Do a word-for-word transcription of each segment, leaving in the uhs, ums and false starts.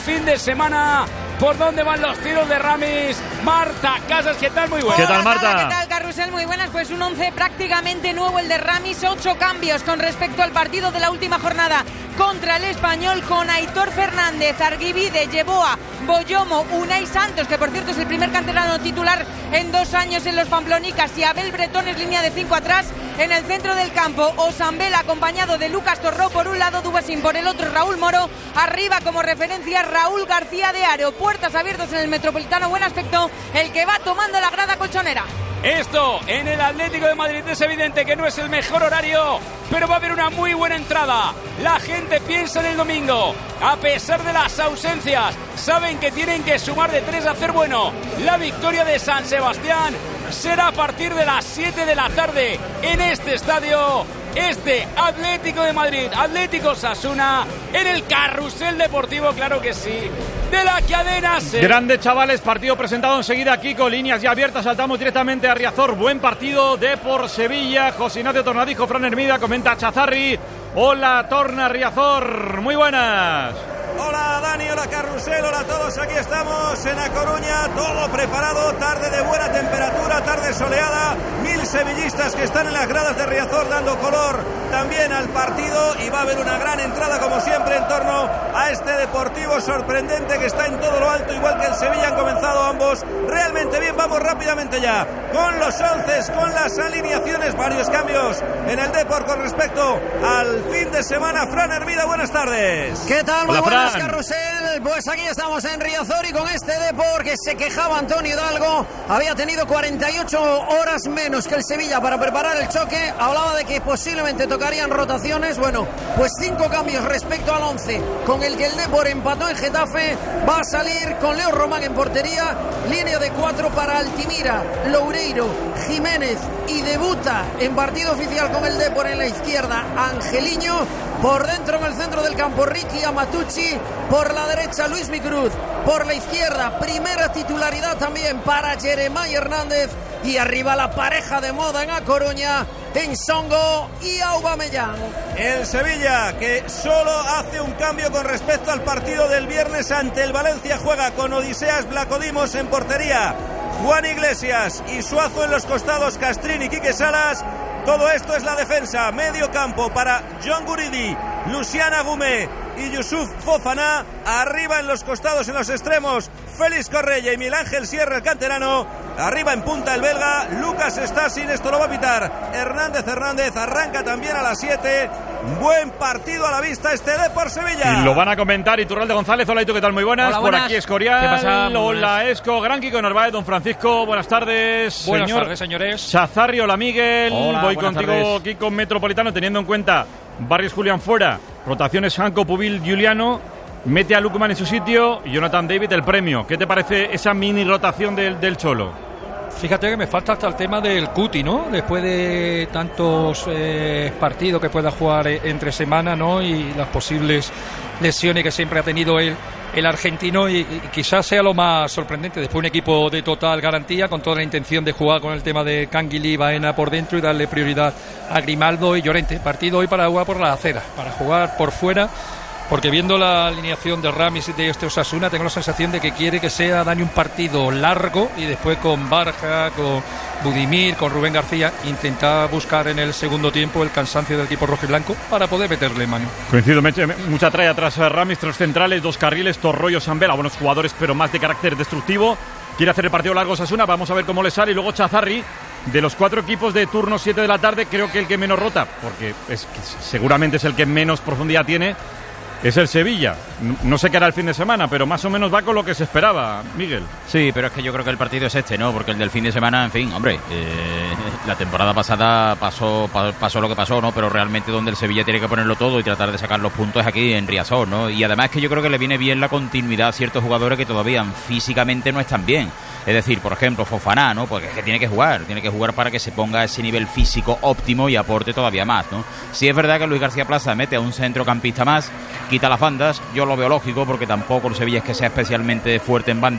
fin de semana. ¿Por dónde van los tiros de Ramis? Marta Casas, ¿qué tal? Muy buenas. ¿Qué tal, Marta? Hola, ¿qué tal, Carrusel? Muy buenas. Pues un once prácticamente nuevo el de Ramis. Ocho cambios con respecto al partido de la última jornada contra el Español, con Aitor Fernández, Arguibide, Yeboa, Boyomo, Unai Santos, que por cierto es el primer canterano titular en dos años en los Pamplonicas, y Abel Bretones, línea de cinco atrás. En el centro del campo, Osambel acompañado de Lucas Torró por un lado, Dubasín por el otro, Raúl Moro. Arriba como referencia Raúl García de Aro. Puertas abiertas en el Metropolitano, buen aspecto el que va tomando la grada colchonera. Esto en el Atlético de Madrid es evidente que no es el mejor horario, pero va a haber una muy buena entrada. La gente piensa en el domingo. A pesar de las ausencias, saben que tienen que sumar de tres a hacer bueno. La victoria de San Sebastián será a partir de las siete de la tarde en este estadio. Este Atlético de Madrid, Atlético Osasuna, en el Carrusel Deportivo, claro que sí, de la cadena SER. Grande, chavales, partido presentado enseguida aquí con líneas ya abiertas. Saltamos directamente a Riazor. Buen partido de por Sevilla. José Ignacio Tornadijo, Fran Hermida, comenta Chazarri. Hola, Torna Riazor, muy buenas. Hola Dani, hola Carrusel, hola a todos, aquí estamos en A Coruña, todo preparado, tarde de buena temperatura, tarde soleada, mil sevillistas que están en las gradas de Riazor dando color también al partido, y va a haber una gran entrada como siempre en torno a este Deportivo sorprendente que está en todo lo alto, igual que el Sevilla. Han comenzado ambos realmente bien. Vamos rápidamente ya con los once, con las alineaciones, varios cambios en el Depor con respecto al fin de semana. Fran Hermida, buenas tardes. ¿Qué tal? Muy Hola, buenas, Fran. Carrusel. Pues aquí estamos en Riazor y con este Depor que se quejaba Antonio Hidalgo. Había tenido cuarenta y ocho horas menos que el Sevilla para preparar el choque. Hablaba de que posiblemente tocarían rotaciones. Bueno, pues cinco cambios respecto al once con el que el Depor empató en Getafe. Va a salir con Leo Román en portería. Línea de cuatro para Altimira, Loureiro, Jiménez, y debuta en partido oficial con el Depor en la izquierda Angeliño. Por dentro en el centro del campo Ricky Amatucci. Por la derecha Luis Micruz. Por la izquierda primera titularidad también para Jeremai Hernández. Y arriba la pareja de moda en A Coruña, en Songo y Aubameyang. El Sevilla, que solo hace un cambio con respecto al partido del viernes ante el Valencia, juega con Odiseas Blacodimos en portería, Juan Iglesias y Suazo en los costados, Castrín y Quique Salas. Todo esto es la defensa. Medio campo para John Guridi, Luciana Gumé y Yusuf Fofana. Arriba en los costados, en los extremos, Félix Correia y Miguel Ángel Sierra, el canterano. Arriba en punta el belga Lucas Stasin. Esto lo va a pitar Hernández Hernández. Arranca también a las siete. Buen partido a la vista este de por Sevilla. Y lo van a comentar Iturralde González. Hola, ¿y tú qué tal? Muy buenas. Hola, buenas. Por aquí Escorial. ¿Qué pasa? Muy Hola, buenas. Esco. Gran Kiko Narváez, don Francisco. Buenas tardes. Buenas señor tardes, señores. Chazarri, hola, Miguel. Hola, Voy buenas contigo, tardes. Kiko Metropolitano, teniendo en cuenta Barrios Julián fuera, rotaciones Janko, Pubil, Giuliano. Mete a Lukman en su sitio y Jonathan David el premio. ¿Qué te parece esa mini rotación del, del Cholo? Fíjate que me falta hasta el tema del Cuti, ¿no? Después de tantos eh, partidos que pueda jugar eh, entre semana, ¿no? Y las posibles lesiones que siempre ha tenido el, el argentino, y, y quizás sea lo más sorprendente. Después un equipo de total garantía, con toda la intención de jugar con el tema de Canguilí y Baena por dentro y darle prioridad a Grimaldo y Llorente. Partido hoy para jugar por la acera, para jugar por fuera. Porque viendo la alineación de Ramis y de este Osasuna, tengo la sensación de que quiere que sea Dani un partido largo y después con Barja, con Budimir, con Rubén García, intentar buscar en el segundo tiempo el cansancio del equipo rojiblanco para poder meterle mano. Coincido, me, me, mucha tralla atrás a Ramis, tres centrales, dos carriles, Torroyo, Sambela, buenos jugadores pero más de carácter destructivo. Quiere hacer el partido largo Osasuna, vamos a ver cómo le sale. Y luego Chazarri, de los cuatro equipos de turno siete de la tarde, creo que el que menos rota, porque es, seguramente es el que menos profundidad tiene, es el Sevilla. No sé qué hará el fin de semana, pero más o menos va con lo que se esperaba, Miguel. Sí, pero es que yo creo que el partido es este, ¿no? Porque el del fin de semana, en fin, hombre, eh, la temporada pasada pasó pasó lo que pasó, ¿no? Pero realmente donde el Sevilla tiene que ponerlo todo y tratar de sacar los puntos es aquí en Riazor, ¿no? Y además que yo creo que le viene bien la continuidad a ciertos jugadores que todavía físicamente no están bien. Es decir, por ejemplo, Fofana, ¿no? Porque es que tiene que jugar, tiene que jugar para que se ponga a ese nivel físico óptimo y aporte todavía más, ¿no? Sí es verdad que Luis García Plaza mete a un centrocampista más, quita las bandas, yo lo veo lógico porque tampoco el Sevilla es que sea especialmente fuerte en banda,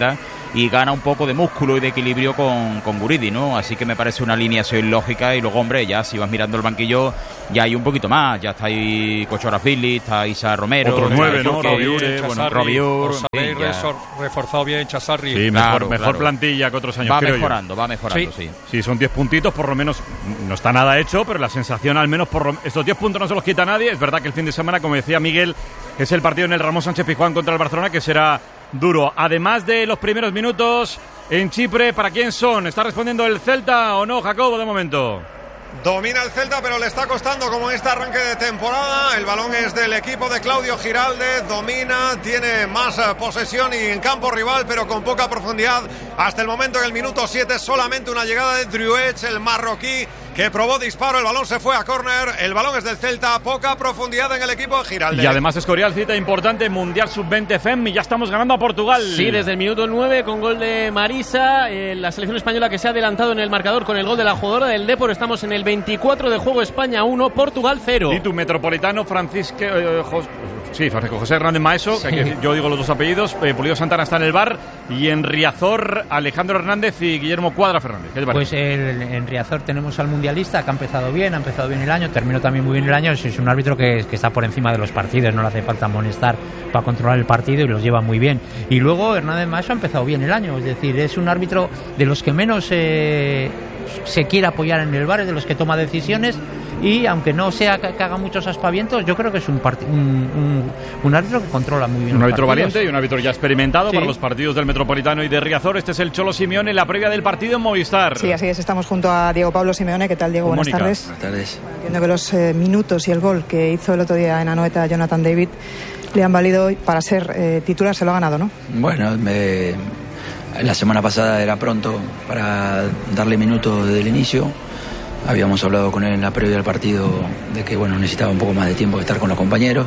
y gana un poco de músculo y de equilibrio con, con Guridi, ¿no? Así que me parece una alineación lógica. Y luego, hombre, ya si vas mirando el banquillo, ya hay un poquito más. Ya está ahí Cochora Fili, está Isa Romero, otro nueve, ¿no? Robiure, bueno, Robiure, sí, reforzado bien Chazarri. Sí, claro, mejor, mejor claro. plantilla que otros años. Va creo mejorando, yo. va mejorando, sí. Sí, sí son diez puntitos, por lo menos no está nada hecho, pero la sensación al menos por lo, estos diez puntos no se los quita nadie. Es verdad que el fin de semana, como decía Miguel, es el partido en el Ramón Sánchez Pizjuán contra el Barcelona, que será duro. Además de los primeros minutos en Chipre, ¿para quién son? ¿Está respondiendo el Celta o no, Jacobo, de momento? Domina el Celta, pero le está costando como en este arranque de temporada. El balón es del equipo de Claudio Giraldez. Domina, tiene más uh, posesión y en campo rival, pero con poca profundidad. Hasta el momento, en el minuto siete, solamente una llegada de Druets, el marroquí, que probó disparo. El balón se fue a córner. El balón es del Celta. Poca profundidad en el equipo de Giraldez. Y además Escorial, cita importante, Mundial sub veinte F E M, y ya estamos ganando a Portugal. Sí, desde el minuto nueve, con gol de Marisa. Eh, la selección española que se ha adelantado en el marcador con el gol de la jugadora del Depor. Estamos en el veinticuatro de juego, España uno, Portugal cero. Y tu metropolitano, Francisco, eh, Jos, sí, Francisco José Hernández Maeso, sí. que yo digo los dos apellidos, eh, Pulido Santana está en el bar, y en Riazor, Alejandro Hernández y Guillermo Cuadra Fernández. ¿Qué te parece? Pues el, en Riazor tenemos al mundialista, que ha empezado bien, ha empezado bien el año, terminó también muy bien el año. Es un árbitro que, que está por encima de los partidos, no le hace falta amonestar para controlar el partido y los lleva muy bien. Y luego Hernández Maeso ha empezado bien el año, es decir, es un árbitro de los que menos eh, se quiere apoyar en el bar, es de los que toma decisiones, y aunque no sea que, que haga muchos aspavientos, yo creo que es un, part, un, un, un árbitro que controla muy bien. Un los árbitro partidos. valiente y un árbitro ya experimentado, sí, para los partidos del Metropolitano y de Riazor. Este es el Cholo Simeone en la previa del partido en Movistar. Sí, así es, estamos junto a Diego Pablo Simeone. ¿Qué tal, Diego? Buenas Mónica. tardes. Buenas tardes. Bueno, entiendo que los eh, minutos y el gol que hizo el otro día en Anoeta Jonathan David le han valido hoy para ser eh, titular. Se lo ha ganado, ¿no? Bueno, me, la semana pasada era pronto para darle minutos desde el inicio. Habíamos hablado con él en la previa del partido de que bueno, necesitaba un poco más de tiempo de estar con los compañeros,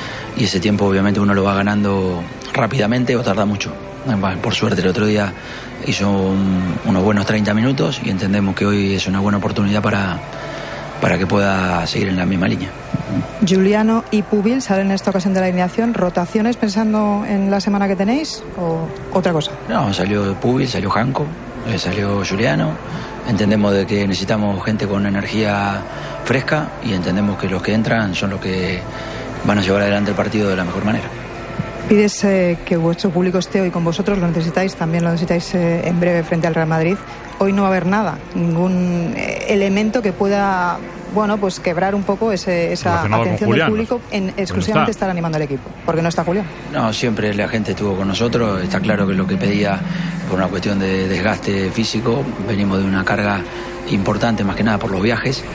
y ese tiempo obviamente uno lo va ganando rápidamente o tarda mucho. Bueno, por suerte el otro día hizo un, unos buenos treinta minutos, y entendemos que hoy es una buena oportunidad para, para que pueda seguir en la misma línea. Giuliano y Pubil salen en esta ocasión de la alineación. ¿Rotaciones pensando en la semana que tenéis o otra cosa? No, salió Pubil, salió Janko, salió Giuliano. Entendemos de que necesitamos gente con energía fresca, y entendemos que los que entran son los que van a llevar adelante el partido de la mejor manera. Pides eh, que vuestro público esté hoy con vosotros, lo necesitáis, también lo necesitáis eh, en breve frente al Real Madrid. Hoy no va a haber nada, ningún eh, elemento que pueda, bueno, pues quebrar un poco ese, esa atención del público en exclusivamente estar animando al equipo, porque no está Julián. No, siempre la gente estuvo con nosotros. Está claro que lo que pedía por una cuestión de desgaste físico, venimos de una carga importante, más que nada por los viajes,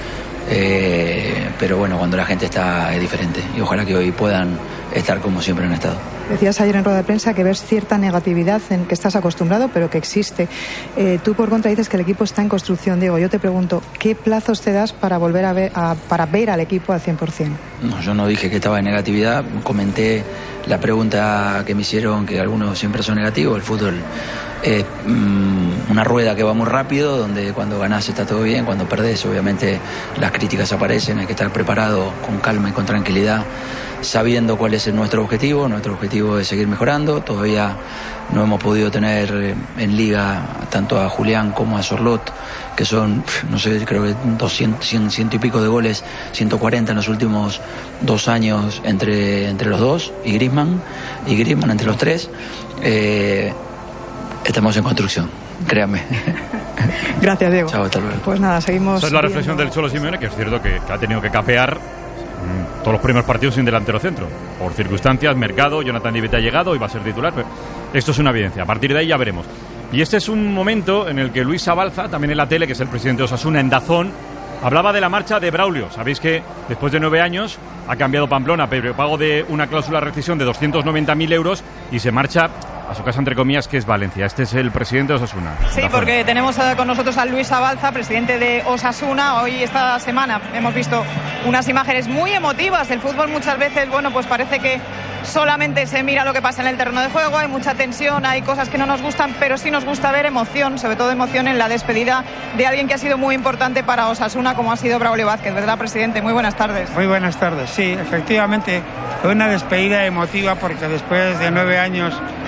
eh, pero bueno, cuando la gente está es diferente, y ojalá que hoy puedan estar como siempre han estado. Decías ayer en rueda de prensa que ves cierta negatividad en que estás acostumbrado, pero que existe. Eh, tú por contra dices que el equipo está en construcción. Diego, yo te pregunto, ¿qué plazos te das para volver a ver, a, para ver al equipo al cien por ciento? No, yo no dije que estaba en negatividad, comenté la pregunta que me hicieron, que algunos siempre son negativos. El fútbol es mmm, una rueda que va muy rápido, donde cuando ganás está todo bien, cuando perdés obviamente las críticas aparecen. Hay que estar preparado con calma y con tranquilidad, sabiendo cuál es nuestro objetivo. Nuestro objetivo es seguir mejorando. Todavía no hemos podido tener en liga tanto a Julián como a Sorlot, que son, no sé, creo que doscientos, cien, ciento y pico de goles, ciento cuarenta en los últimos dos años entre, entre los dos, y Griezmann, y Griezmann entre los tres. Eh, estamos en construcción, créanme. Gracias, Diego. Chao, hasta luego. Pues nada, seguimos. Esa es la reflexión del Cholo Simeone, que es cierto que, que ha tenido que capear mmm, todos los primeros partidos sin delantero centro. Por circunstancias, mercado, Jonathan David ha llegado y va a ser titular, pero esto es una evidencia. A partir de ahí ya veremos. Y este es un momento en el que Luis Sabalza, también en la tele, que es el presidente de Osasuna, en Dazón, hablaba de la marcha de Braulio. Sabéis que después de nueve años ha cambiado Pamplona, pero pago de una cláusula de rescisión de doscientos noventa mil euros, y se marcha a su casa, entre comillas, que es Valencia. Este es el presidente de Osasuna. Sí, porque tenemos con nosotros a Luis Sabalza, presidente de Osasuna. Hoy, esta semana, hemos visto unas imágenes muy emotivas. El fútbol muchas veces, bueno, pues parece que solamente se mira lo que pasa en el terreno de juego. Hay mucha tensión, hay cosas que no nos gustan, pero sí nos gusta ver emoción, sobre todo emoción en la despedida de alguien que ha sido muy importante para Osasuna, como ha sido Braulio Vázquez, ¿verdad, presidente? Muy buenas tardes. Muy buenas tardes, sí, efectivamente fue una despedida emotiva, porque después de nueve años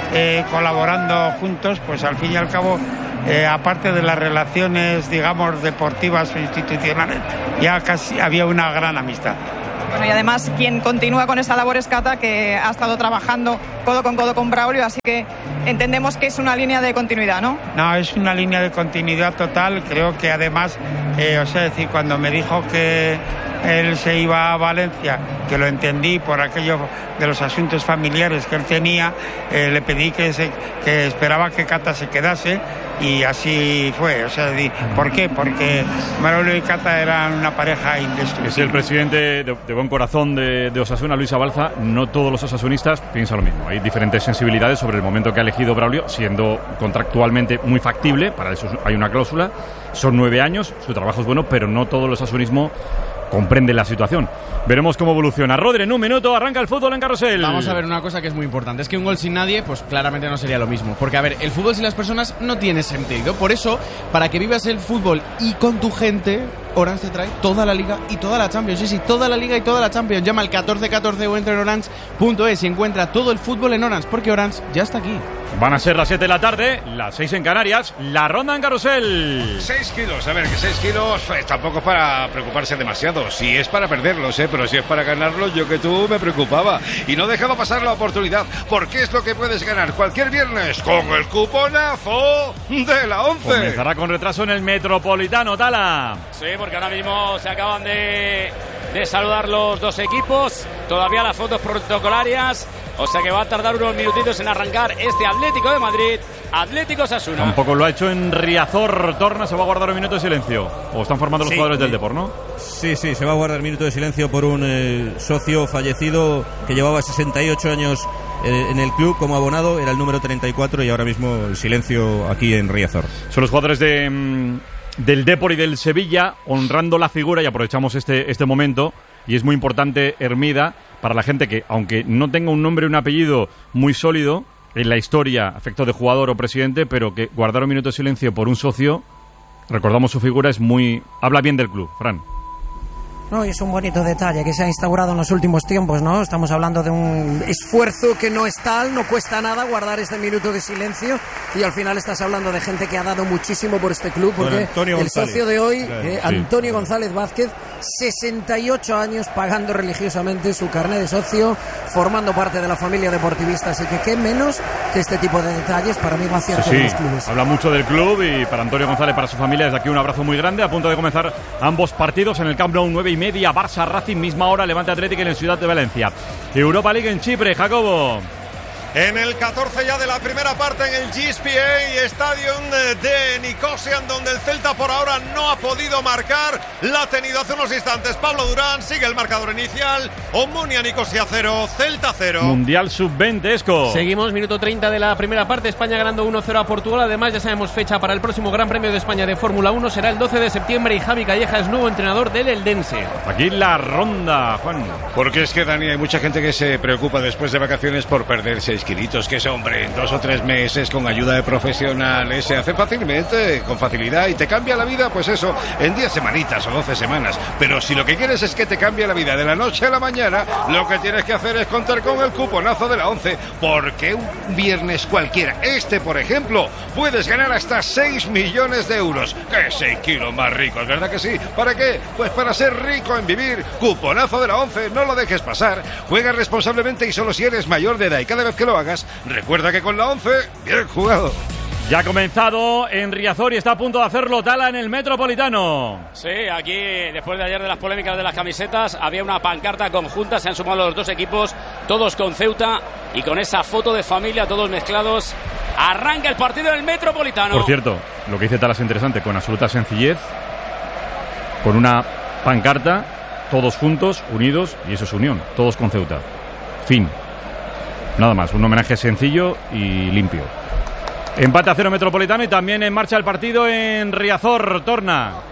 eh, colaborando juntos, pues al fin y al cabo, eh, aparte de las relaciones, digamos, deportivas o institucionales, ya casi había una gran amistad. Bueno, y además quien continúa con esa labor es Cata, que ha estado trabajando codo con codo con Braulio, así que entendemos que es una línea de continuidad, ¿no? No, es una línea de continuidad total. Creo que además, eh, o sea, decir, cuando me dijo que él se iba a Valencia, que lo entendí por aquello de los asuntos familiares que él tenía, eh, le pedí que, se, que esperaba que Cata se quedase. Y así fue, o sea, ¿por qué? Porque Braulio y Cata eran una pareja indestructible. Es el presidente de, de buen corazón de, de Osasuna, Luis Abalza. No todos los osasunistas piensan lo mismo. Hay diferentes sensibilidades sobre el momento que ha elegido Braulio, siendo contractualmente muy factible, para eso hay una cláusula. Son nueve años, su trabajo es bueno, pero no todo el osasunismo comprende la situación. Veremos cómo evoluciona. Rodri, en un minuto arranca el fútbol en Carrusel. Vamos a ver una cosa que es muy importante. Es que un gol sin nadie, pues claramente no sería lo mismo. Porque, a ver, el fútbol sin las personas no tiene sentido. Por eso, para que vivas el fútbol y con tu gente, Orange te trae toda la Liga y toda la Champions. Sí, sí, toda la Liga y toda la Champions. Llama al catorce catorce o entra en orange punto es y encuentra todo el fútbol en Orange, porque Orange ya está aquí. Van a ser las siete de la tarde, las seis en Canarias, la ronda en Carrusel. seis kilos, a ver, que seis kilos eh, tampoco es para preocuparse demasiado. Si es para perderlos, eh, pero si es para ganarlos, yo que tú me preocupaba. Y no dejaba pasar la oportunidad, porque es lo que puedes ganar cualquier viernes con el cuponazo de la once. Comenzará con retraso en el Metropolitano, Tala. Sí, porque ahora mismo se acaban de, de saludar los dos equipos. Todavía las fotos protocolarias. O sea que va a tardar unos minutitos en arrancar este Atlético de Madrid, Atlético Osasuna. Tampoco lo ha hecho en Riazor. Torna, se va a guardar un minuto de silencio. O están formando los sí, jugadores del Depor, ¿no? Sí, sí, se va a guardar un minuto de silencio por un eh, socio fallecido que llevaba sesenta y ocho años eh, en el club como abonado. Era el número treinta y cuatro y ahora mismo el silencio aquí en Riazor. Son los jugadores de, mm, del Depor y del Sevilla honrando la figura, y aprovechamos este, este momento. Y es muy importante, Hermida, para la gente que, aunque no tenga un nombre y un apellido muy sólido en la historia, afecto de jugador o presidente, pero que guardar un minuto de silencio por un socio, recordamos su figura, es muy... habla bien del club, Fran. No, y es un bonito detalle que se ha instaurado en los últimos tiempos, ¿no? Estamos hablando de un esfuerzo que no es tal, no cuesta nada guardar este minuto de silencio, y al final estás hablando de gente que ha dado muchísimo por este club, porque bueno, el socio de hoy, eh, sí. Antonio González Vázquez, sesenta y ocho años pagando religiosamente su carné de socio, formando parte de la familia deportivista, así que qué menos que este tipo de detalles para mí va a cierto sí, sí. de los clubes. Habla mucho del club, y para Antonio González, para su familia, desde aquí un abrazo muy grande. A punto de comenzar ambos partidos en el Camp Nou, nueve y media, Barça Racing, misma hora, Levante Atlético en el Ciudad de Valencia. Europa League en Chipre, Jacobo. En el catorce ya de la primera parte en el G S P A Stadium de Nicosia, donde el Celta por ahora no ha podido marcar. La ha tenido hace unos instantes Pablo Durán. Sigue el marcador inicial. Omonia Nicosia cero, Celta cero. Mundial sub veinte, Esco. Seguimos, minuto treinta de la primera parte. España ganando uno cero a Portugal. Además, ya sabemos fecha para el próximo Gran Premio de España de Fórmula uno. Será el doce de septiembre y Javi Calleja es nuevo entrenador del Eldense. Aquí la ronda, Juan. Porque es que, Dani, hay mucha gente que se preocupa después de vacaciones por perder seis kilitos, que ese hombre en dos o tres meses con ayuda de profesionales se hace fácilmente, con facilidad, y te cambia la vida, pues eso, en diez semanitas o doce semanas. Pero si lo que quieres es que te cambie la vida de la noche a la mañana, lo que tienes que hacer es contar con el cuponazo de la once, porque un viernes cualquiera, este por ejemplo, puedes ganar hasta seis millones de euros. ¡Qué seis kilos más ricos! ¿Verdad que sí? ¿Para qué? Pues para ser rico en vivir. Cuponazo de la once, no lo dejes pasar. Juega responsablemente y solo si eres mayor de edad, y cada vez que lo hagas, recuerda que con la once, bien jugado. Ya ha comenzado en Riazor y está a punto de hacerlo Tala en el Metropolitano. Sí, aquí después de ayer de las polémicas de las camisetas había una pancarta conjunta, se han sumado los dos equipos, todos con Ceuta y con esa foto de familia, todos mezclados. Arranca el partido en el Metropolitano. Por cierto, lo que dice Tala es interesante, con absoluta sencillez, con una pancarta, todos juntos, unidos, y eso es unión, todos con Ceuta. Fin. Nada más, un homenaje sencillo y limpio. Empate a cero Metropolitano, y también en marcha el partido en Riazor, Torna.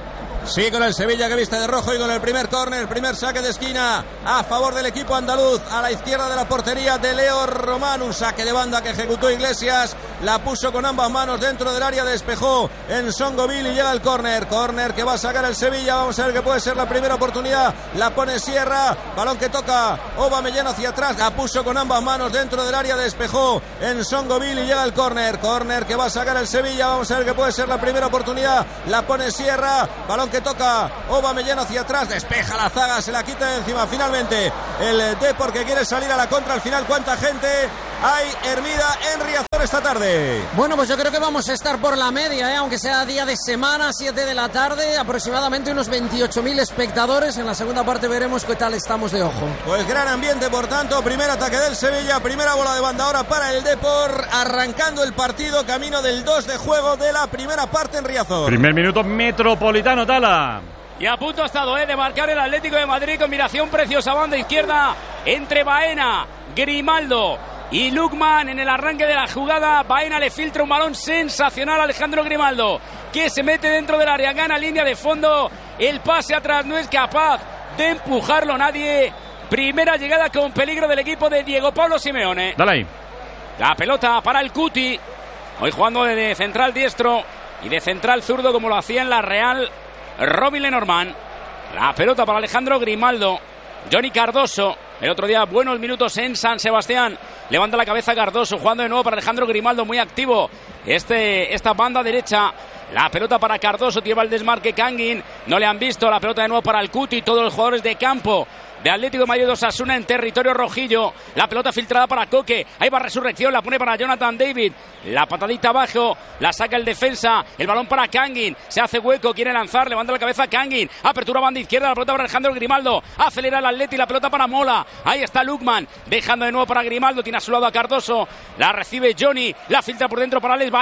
Sí, con el Sevilla que viste de rojo y con el primer córner, primer saque de esquina a favor del equipo andaluz, a la izquierda de la portería de Leo Román, un saque de banda que ejecutó Iglesias, la puso con ambas manos dentro del área, despejó en Songovil y llega el córner, córner que va a sacar el Sevilla, vamos a ver que puede ser la primera oportunidad, la pone Sierra, balón que toca Aubameyang hacia atrás, la puso con ambas manos dentro del área, despejó en Songovil y llega el córner, córner que va a sacar el Sevilla, vamos a ver que puede ser la primera oportunidad, la pone Sierra, balón que toca Aubameyang hacia atrás, despeja la zaga, se la quita de encima. Finalmente el Depor que quiere salir a la contra. Al final, ¿cuánta gente hay, Hermida, en Riazor esta tarde? Bueno, pues yo creo que vamos a estar por la media, ¿eh? Aunque sea día de semana, siete de la tarde, aproximadamente unos veintiocho mil espectadores. En la segunda parte veremos qué tal estamos de ojo. Pues gran ambiente, por tanto, primer ataque del Sevilla, primera bola de banda ahora para el Depor, arrancando el partido, camino del dos de juego de la primera parte en Riazor. Primer minuto Metropolitano, Tala. Y a punto ha estado eh, de marcar el Atlético de Madrid. Combinación preciosa, banda izquierda entre Baena, Grimaldo y Lukman en el arranque de la jugada. Baena le filtra un balón sensacional a Alejandro Grimaldo, que se mete dentro del área, gana línea de fondo. El pase atrás no es capaz de empujarlo nadie. Primera llegada con peligro del equipo de Diego Pablo Simeone. Dale ahí. La pelota para el Cuti, hoy jugando de central diestro y de central zurdo como lo hacía en la Real Robin Lenormand. La pelota para Alejandro Grimaldo. Johnny Cardoso, el otro día buenos minutos en San Sebastián, levanta la cabeza Cardoso, jugando de nuevo para Alejandro Grimaldo, muy activo este, esta banda derecha. La pelota para Cardoso, lleva el desmarque Kangin, no le han visto, la pelota de nuevo para el Cuti, todos los jugadores de campo de Atlético de Madrid de Osasuna en territorio rojillo. La pelota filtrada para Coque, ahí va Resurrección, la pone para Jonathan David, la patadita abajo, la saca el defensa, el balón para Kangin, se hace hueco, quiere lanzar, levanta la cabeza Kangin, apertura banda izquierda, la pelota para Alejandro Grimaldo, acelera el Atleti, la pelota para Mola, ahí está Lukman, dejando de nuevo para Grimaldo, tiene a su lado a Cardoso, la recibe Johnny, la filtra por dentro para Alex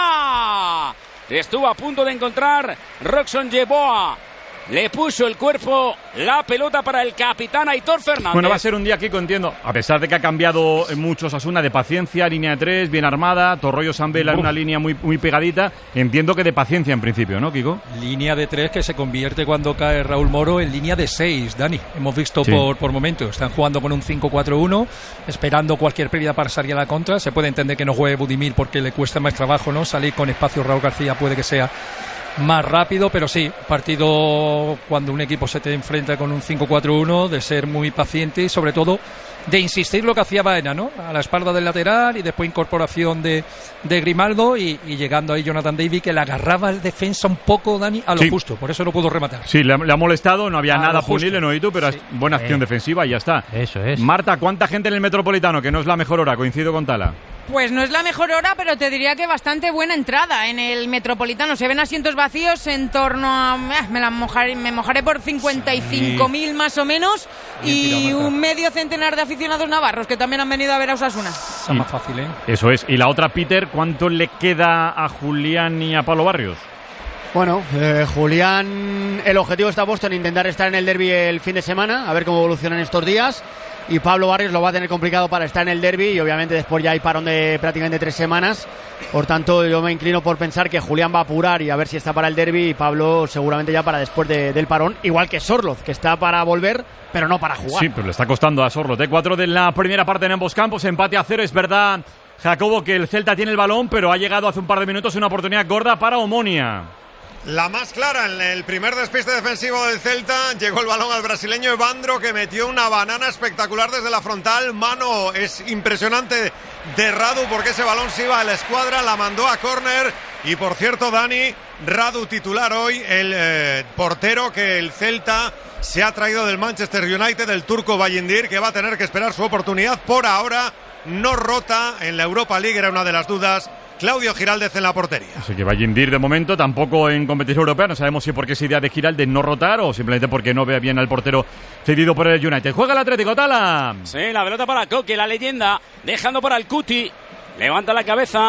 Baena, estuvo a punto de encontrar Roxon Yeboah. Le puso el cuerpo, la pelota para el capitán Aitor Fernández. Bueno, va a ser un día, Kiko, entiendo, a pesar de que ha cambiado mucho Osasuna, de paciencia, línea de tres, bien armada, Torroyo Sambela en una línea muy, muy pegadita, entiendo que de paciencia en principio, ¿no, Kiko? Línea de tres que se convierte cuando cae Raúl Moro en línea de seis, Dani. Hemos visto sí. por, por momentos, están jugando con un cinco cuatro uno, esperando cualquier pérdida para salir a la contra. Se puede entender que no juegue Budimir porque le cuesta más trabajo, ¿no? Salir con espacio Raúl García puede que sea más rápido, pero sí, partido cuando un equipo se te enfrenta con un cinco cuatro uno, de ser muy paciente y sobre todo de insistir lo que hacía Baena, ¿no? A la espalda del lateral y después incorporación de, de Grimaldo y, y llegando ahí Jonathan David, que le agarraba el defensa un poco, Dani, a lo sí. justo, por eso no pudo rematar. Sí, le ha, le ha molestado, no había a nada punible, no, y tú, pero sí. buena acción eh. defensiva y ya está. Eso es. Marta, ¿cuánta gente en el Metropolitano? Que no es la mejor hora, coincido con Tala. Pues no es la mejor hora, pero te diría que bastante buena entrada en el Metropolitano. Se ven asientos vacíos en torno a... Eh, me, la mojaré, me mojaré por cincuenta y cinco mil sí. más o menos. Bien, y un medio centenar de aficionados navarros que también han venido a ver a Osasuna. Está más fácil, ¿eh? Eso es. Y la otra, Peter, ¿cuánto le queda a Julián y a Pablo Barrios? Bueno, eh, Julián, el objetivo está puesto en intentar estar en el derbi el fin de semana, a ver cómo evolucionan estos días. Y Pablo Barrios lo va a tener complicado para estar en el derbi y obviamente después ya hay parón de prácticamente tres semanas. Por tanto, yo me inclino por pensar que Julián va a apurar y a ver si está para el derbi y Pablo seguramente ya para después de, del parón. Igual que Sorloz, que está para volver, pero no para jugar. Sí, pero le está costando a Sorloz. De cuatro de la primera parte en ambos campos, empate a cero. Es verdad, Jacobo, que el Celta tiene el balón, pero ha llegado hace un par de minutos una oportunidad gorda para Omonia. La más clara en el primer despiste defensivo del Celta, llegó el balón al brasileño Evandro, que metió una banana espectacular desde la frontal. Mano es impresionante de Radu, porque ese balón se iba a la escuadra, la mandó a córner. Y por cierto, Dani, Radu titular hoy, el eh, portero que el Celta se ha traído del Manchester United, el turco Bayindir, que va a tener que esperar su oportunidad. Por ahora no rota en la Europa League, era una de las dudas. Claudio Giraldez en la portería. Así que Bayindir de momento tampoco en competición europea. No sabemos si porque es idea de Giraldez no rotar o simplemente porque no ve bien al portero cedido por el United. Juega el Atlético, Tala. Sí, la pelota para Coque, la leyenda, dejando para el Cuti. Levanta la cabeza.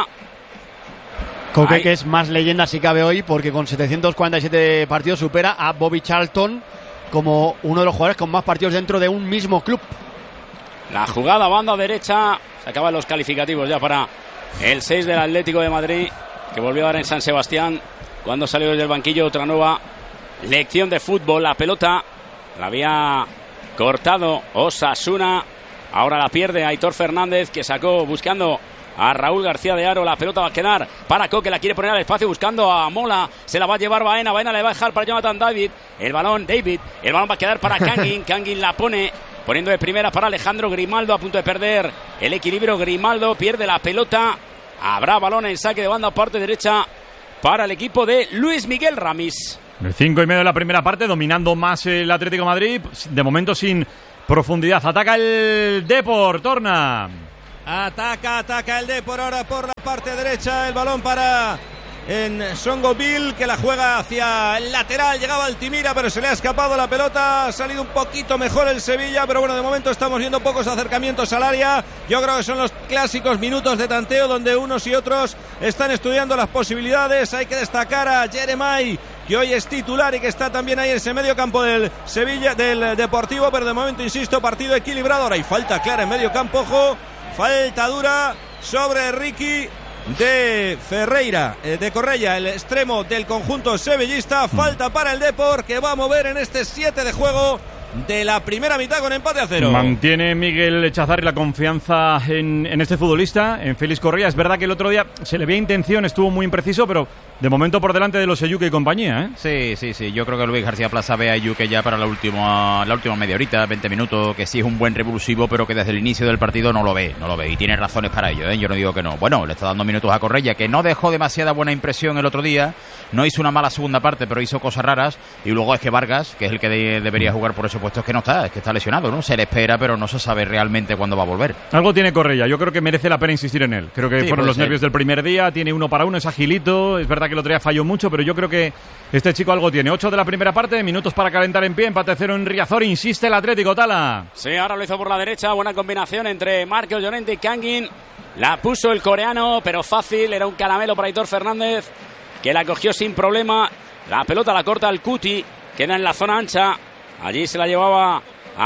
Coque, que es más leyenda si cabe hoy, porque con setecientos cuarenta y siete partidos supera a Bobby Charlton como uno de los jugadores con más partidos dentro de un mismo club. La jugada banda derecha. Se acaban los calificativos ya para el seis del Atlético de Madrid, que volvió a dar en San Sebastián cuando salió desde el banquillo. Otra nueva lección de fútbol. La pelota la había cortado Osasuna. Ahora la pierde Aitor Fernández, que sacó buscando a Raúl García de Haro. La pelota va a quedar para Coque, la quiere poner al espacio buscando a Mola. Se la va a llevar Baena. Baena le va a dejar para Jonathan David. El balón, David. El balón va a quedar para Kangin. Kangin la pone, poniendo de primera para Alejandro Grimaldo, a punto de perder el equilibrio. Grimaldo pierde la pelota. Habrá balón en saque de banda, parte derecha para el equipo de Luis Miguel Ramis. El cinco y medio de la primera parte, dominando más el Atlético de Madrid. De momento sin profundidad. Ataca el Depor, Torna. Ataca, ataca el Depor ahora por la parte derecha. El balón para en Songoville, que la juega hacia el lateral. Llegaba Altimira, pero se le ha escapado la pelota. Ha salido un poquito mejor el Sevilla, pero bueno, de momento estamos viendo pocos acercamientos al área. Yo creo que son los clásicos minutos de tanteo donde unos y otros están estudiando las posibilidades. Hay que destacar a Jeremai, que hoy es titular y que está también ahí en ese medio campo del Sevilla, del Deportivo, pero de momento, insisto, partido equilibrado. Ahora hay falta clara en medio campo, ojo, falta dura sobre Ricky de Ferreira, eh, de Correia, el extremo del conjunto sevillista. Falta para el Depor, que va a mover en este siete de juego de la primera mitad con empate a cero. Mantiene Miguel Chazarri la confianza en, en este futbolista, en Félix Correa. Es verdad que el otro día se le veía intención, estuvo muy impreciso, pero de momento por delante de los Eyuque y compañía, ¿eh? Sí, sí, sí. Yo creo que Luis García Plaza ve a Eyuque ya para la última, la última media horita, veinte minutos, que sí es un buen revulsivo, pero que desde el inicio del partido no lo ve, no lo ve. Y tiene razones para ello, ¿eh? Yo no digo que no. Bueno, le está dando minutos a Correa, que no dejó demasiada buena impresión el otro día. No hizo una mala segunda parte, pero hizo cosas raras. Y luego es que Vargas, que es el que de, debería jugar por ese puesto, es que no está, es que está lesionado, ¿no? Se le espera, pero no se sabe realmente cuándo va a volver. Algo tiene Correa, yo creo que merece la pena insistir en él. Creo que Sí, fueron los ser. nervios del primer día, tiene uno para uno, es agilito. Es verdad que el otro día falló mucho, pero yo creo que este chico algo tiene. Ocho de la primera parte, minutos para calentar en pie, empate cero en Riazor, insiste el Atlético, Tala. Sí, ahora lo hizo por la derecha, buena combinación entre Marcos Llorente y Kangin. La puso el coreano, pero fácil, era un caramelo para Aitor Fernández, que la cogió sin problema. La pelota la corta el Cuti, queda en la zona ancha. Allí se la llevaba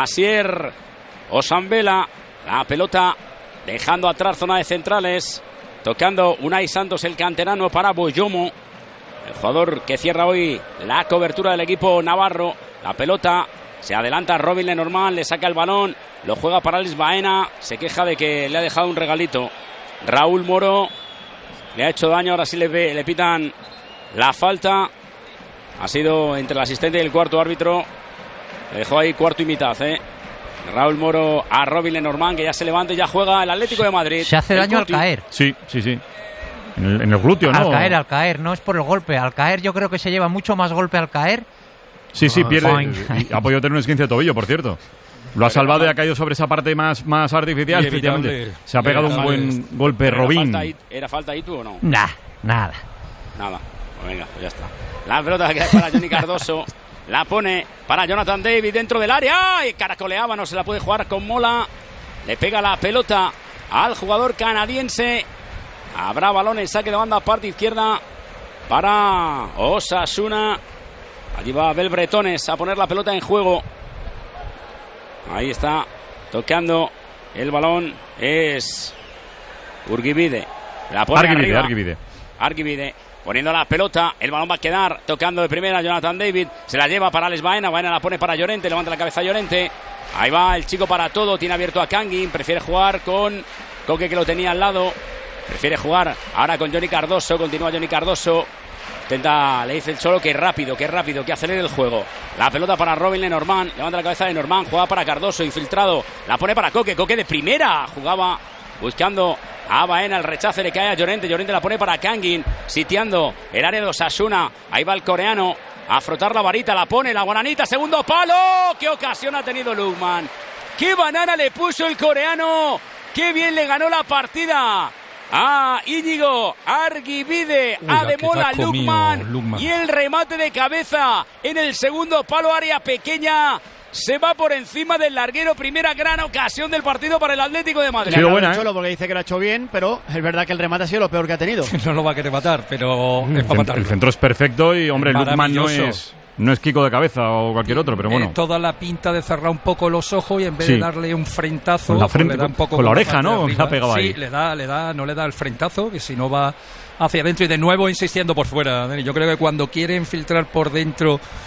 Asier Osambela. La pelota dejando atrás zona de centrales, tocando Unai Santos, el canterano, para Boyomo, el jugador que cierra hoy la cobertura del equipo navarro. La pelota se adelanta Robin Lenormand, le saca el balón, lo juega para Alex Baena, se queja de que le ha dejado un regalito. Raúl Moro le ha hecho daño, ahora sí le, ve, le pitan la falta. Ha sido entre el asistente y el cuarto árbitro. Le dejó ahí cuarto y mitad, ¿eh? Raúl Moro a Robin Lenormand, que ya se levanta y ya juega el Atlético de Madrid. Se hace El daño Cuti. al caer. Sí, sí, sí. En el, en el glúteo, ¿no? Al caer, al caer, no es por el golpe. Al caer yo creo que se lleva mucho más golpe al caer. Sí, sí, Oh, pierde. fine. y Ha podido tener un esguince de tobillo, por cierto. Lo ha salvado y ha caído sobre esa parte más, más artificial, Inevitable. efectivamente. Se ha pegado un buen golpe, ¿Era Robin. falta ahí- ¿Era falta ahí tú o no? Nah, nada. Nada. Pues venga, pues ya está. La pelota que para Johnny Cardoso. La pone para Jonathan David dentro del área. ¡Ay! Caracoleaba, no se la puede jugar con Mola. Le pega la pelota al jugador canadiense. Habrá balón en saque de banda, parte izquierda para Osasuna. Allí va Abel Bretones a poner la pelota en juego. Ahí está tocando el balón. Es Urgibide. La pone Arguibide, arriba. Arguibide. Arguibide poniendo la pelota, el balón va a quedar tocando de primera Jonathan David, se la lleva para Alex Baena, Baena la pone para Llorente, levanta la cabeza Llorente, ahí va el chico para todo, tiene abierto a Kangin, prefiere jugar con Coque, que lo tenía al lado, prefiere jugar ahora con Johnny Cardoso, continúa Johnny Cardoso, intenta, le dice el Cholo que rápido, que rápido, que acelere el juego, la pelota para Robin Lenormand, levanta la cabeza de Lenormand, juega para Cardoso, infiltrado, la pone para Coque, Coque de primera, jugaba buscando a Baena, el rechace le cae a Llorente, Llorente la pone para Kangin, sitiando el área de Osasuna, ahí va el coreano a frotar la varita, la pone la guananita, segundo palo, qué ocasión ha tenido Lukman, qué banana le puso el coreano, qué bien le ganó la partida a Íñigo Arguibide, Uy, a la que Demola te ha comido Lukman, Lukman. y el remate de cabeza en el segundo palo, área pequeña. Se va por encima del larguero. Primera gran ocasión del partido para el Atlético de Madrid. Le ha dado el Cholo porque dice que lo ha hecho bien, pero es verdad que el remate ha sido lo peor que ha tenido. No lo va a querer matar, pero El, es para cent- matarlo. el centro es perfecto y, hombre, Lukman no Maravilloso. es, no es Kiko de cabeza o cualquier otro, pero bueno. Eh, toda la pinta de cerrar un poco los ojos y en vez Sí. de darle un frentazo, Con la pues frente, le da un poco con la por oreja, parte de ¿no? arriba. Le ha pegado sí, ahí. le da, le da, no le da el frentazo, que si no va hacia adentro y de nuevo insistiendo por fuera. Dani. Yo creo que cuando quiere infiltrar por dentro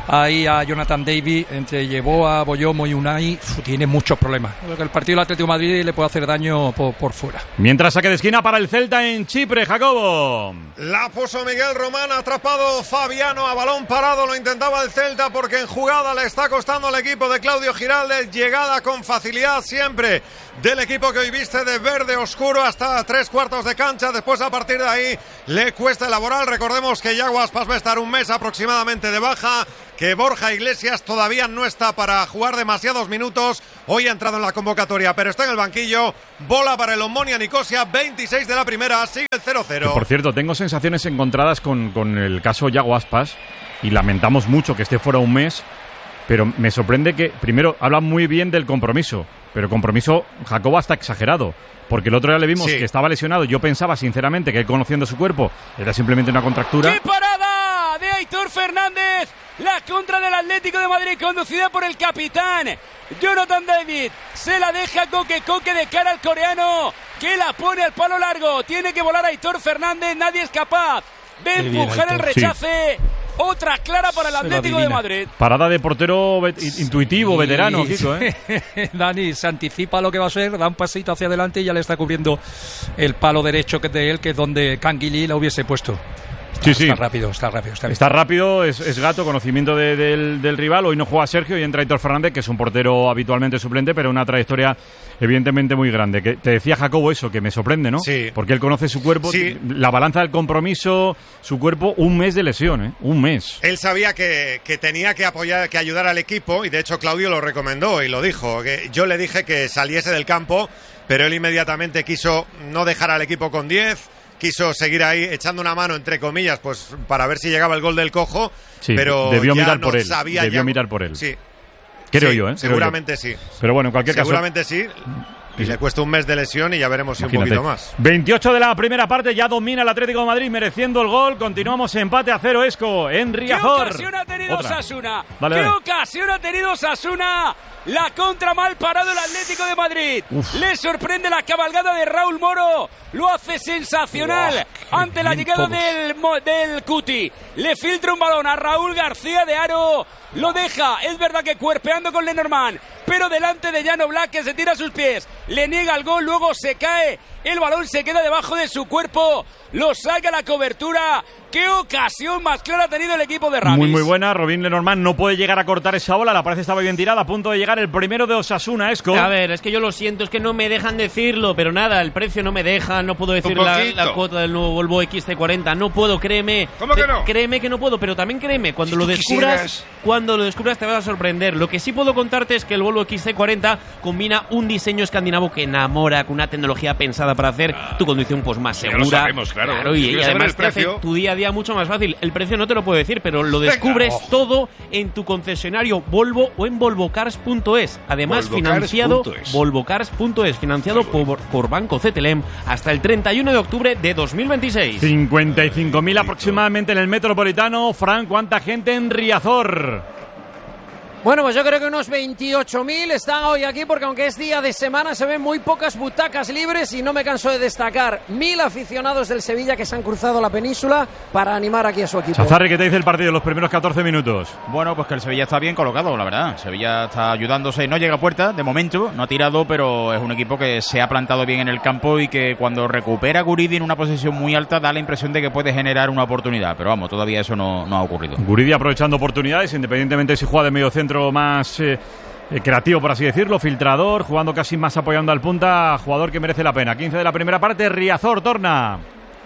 ahí a Jonathan David, entre Yeboah, Boyomo y Unai, uf, tiene muchos problemas. Creo que el partido del Atlético de Madrid le puede hacer daño por, por fuera. Mientras saque de esquina para el Celta en Chipre, Jacobo. La puso Miguel Román, atrapado Fabiano a balón parado, lo intentaba el Celta porque en jugada le está costando al equipo de Claudio Giraldez, llegada con facilidad siempre del equipo que hoy viste de verde oscuro hasta tres cuartos de cancha, después a partir de ahí le cuesta elaborar. Recordemos que Yago Aspas va a estar un mes aproximadamente de baja, que Borja Iglesias todavía no está para jugar demasiados minutos, hoy ha entrado en la convocatoria pero está en el banquillo. Bola para el Omonia Nicosia, veintiséis de la primera, sigue el cero cero. Por cierto, tengo sensaciones encontradas con, con el caso Yago Aspas y lamentamos mucho que esté fuera un mes, pero me sorprende que, primero, hablan muy bien del compromiso, pero compromiso, Jacobo, hasta exagerado, porque el otro día le vimos sí. que estaba lesionado. Yo pensaba, sinceramente, que él, conociendo su cuerpo, era simplemente una contractura. ¡Qué parada de Aitor Fernández! La contra del Atlético de Madrid, conducida por el capitán Jonathan David. Se la deja Coque, Coque de cara al coreano, que la pone al palo largo. Tiene que volar Aitor Fernández, nadie es capaz de empujar el rechace. Sí. Otra clara para el Atlético de Madrid. Parada de portero vet- intuitivo, sí, veterano, Kiko, ¿eh? Dani se anticipa lo que va a ser, da un pasito hacia adelante y ya le está cubriendo el palo derecho que de él, que es donde Canguilí la hubiese puesto. Sí, sí. Está rápido, está rápido. Está, está rápido, es, es gato, conocimiento de, del, del rival. Hoy no juega Sergio y entra Aitor Fernández, que es un portero habitualmente suplente, pero una trayectoria evidentemente muy grande. Que te decía Jacobo eso, que me sorprende, ¿no? Sí. Porque él conoce su cuerpo, sí. la balanza del compromiso, su cuerpo, un mes de lesión, ¿eh? Un mes. Él sabía que, que tenía que apoyar, que ayudar al equipo, y de hecho Claudio lo recomendó y lo dijo. Que yo le dije que saliese del campo, pero él inmediatamente quiso no dejar al equipo con diez. Quiso seguir ahí echando una mano, entre comillas, pues para ver si llegaba el gol del Cojo, sí, pero debió ya mirar no por él, sabía debió ya... mirar por él. Sí. Creo sí, yo, ¿eh? Seguramente Creo yo. sí. Pero bueno, en cualquier seguramente caso... Seguramente sí. Y le cuesta un mes de lesión y ya veremos si Imagínate. un poquito más. veintiocho de la primera parte, ya domina el Atlético de Madrid mereciendo el gol. Continuamos empate a cero, Esco, en Riazor. ¿Qué ocasión ha tenido Osasuna? Dale, ¿Qué dale. ocasión ha tenido Osasuna? La contra mal parado el Atlético de Madrid. Uf. Le sorprende la cabalgada de Raúl Moro. Lo hace sensacional wow, ante la llegada del, del Cuti. Le filtra un balón a Raúl García de Aro. Lo deja, es verdad que cuerpeando con Lenormand, pero delante de Llano Black, que se tira a sus pies, le niega el gol, luego se cae, el balón se queda debajo de su cuerpo, lo saca la cobertura. ¡Qué ocasión más clara ha tenido el equipo de Ramis! Muy, muy buena. Robin Lenormand no puede llegar a cortar esa bola. La parece estaba bien tirada. A punto de llegar el primero de Osasuna, Esco. A ver, es que yo lo siento, es que no me dejan decirlo, pero nada, el precio no me deja. No puedo decir la, la cuota del nuevo Volvo X C cuarenta. No puedo, créeme. ¿Cómo que no? Créeme que no puedo, pero también créeme, cuando Si lo tú descubras, quisieras. cuando lo descubras te vas a sorprender. Lo que sí puedo contarte es que el Volvo X C cuarenta combina un diseño escandinavo que enamora, con una tecnología pensada para hacer tu conducción pues más Ya segura. lo sabemos, claro. Claro, y, y ¿Quieres saber además el te hace precio? tu día a día mucho más fácil. El precio no te lo puedo decir, pero lo descubres Venga, oh. todo en tu concesionario Volvo o en volvocars punto es. Además, Volvocars financiado punto es. volvocars punto es, financiado por, por Banco Cetelem hasta el treinta y uno de octubre de dos mil veintiséis. cincuenta y cinco mil aproximadamente en el Metropolitano. Fran, ¿cuánta gente en Riazor? Bueno, pues yo creo que unos veintiocho mil están hoy aquí porque aunque es día de semana se ven muy pocas butacas libres y no me canso de destacar mil aficionados del Sevilla que se han cruzado la península para animar aquí a su equipo. Chazarri, ¿qué te dice el partido los primeros catorce minutos? Bueno, pues que el Sevilla está bien colocado, la verdad. Sevilla está ayudándose, no llega a puerta de momento, no ha tirado, pero es un equipo que se ha plantado bien en el campo y que cuando recupera Guridi en una posición muy alta da la impresión de que puede generar una oportunidad, pero vamos, todavía eso no, no ha ocurrido. Guridi aprovechando oportunidades, independientemente de si juega de medio centro más eh, eh, creativo, por así decirlo, filtrador, jugando casi más apoyando al punta, jugador que merece la pena. quince de la primera parte, Riazor torna.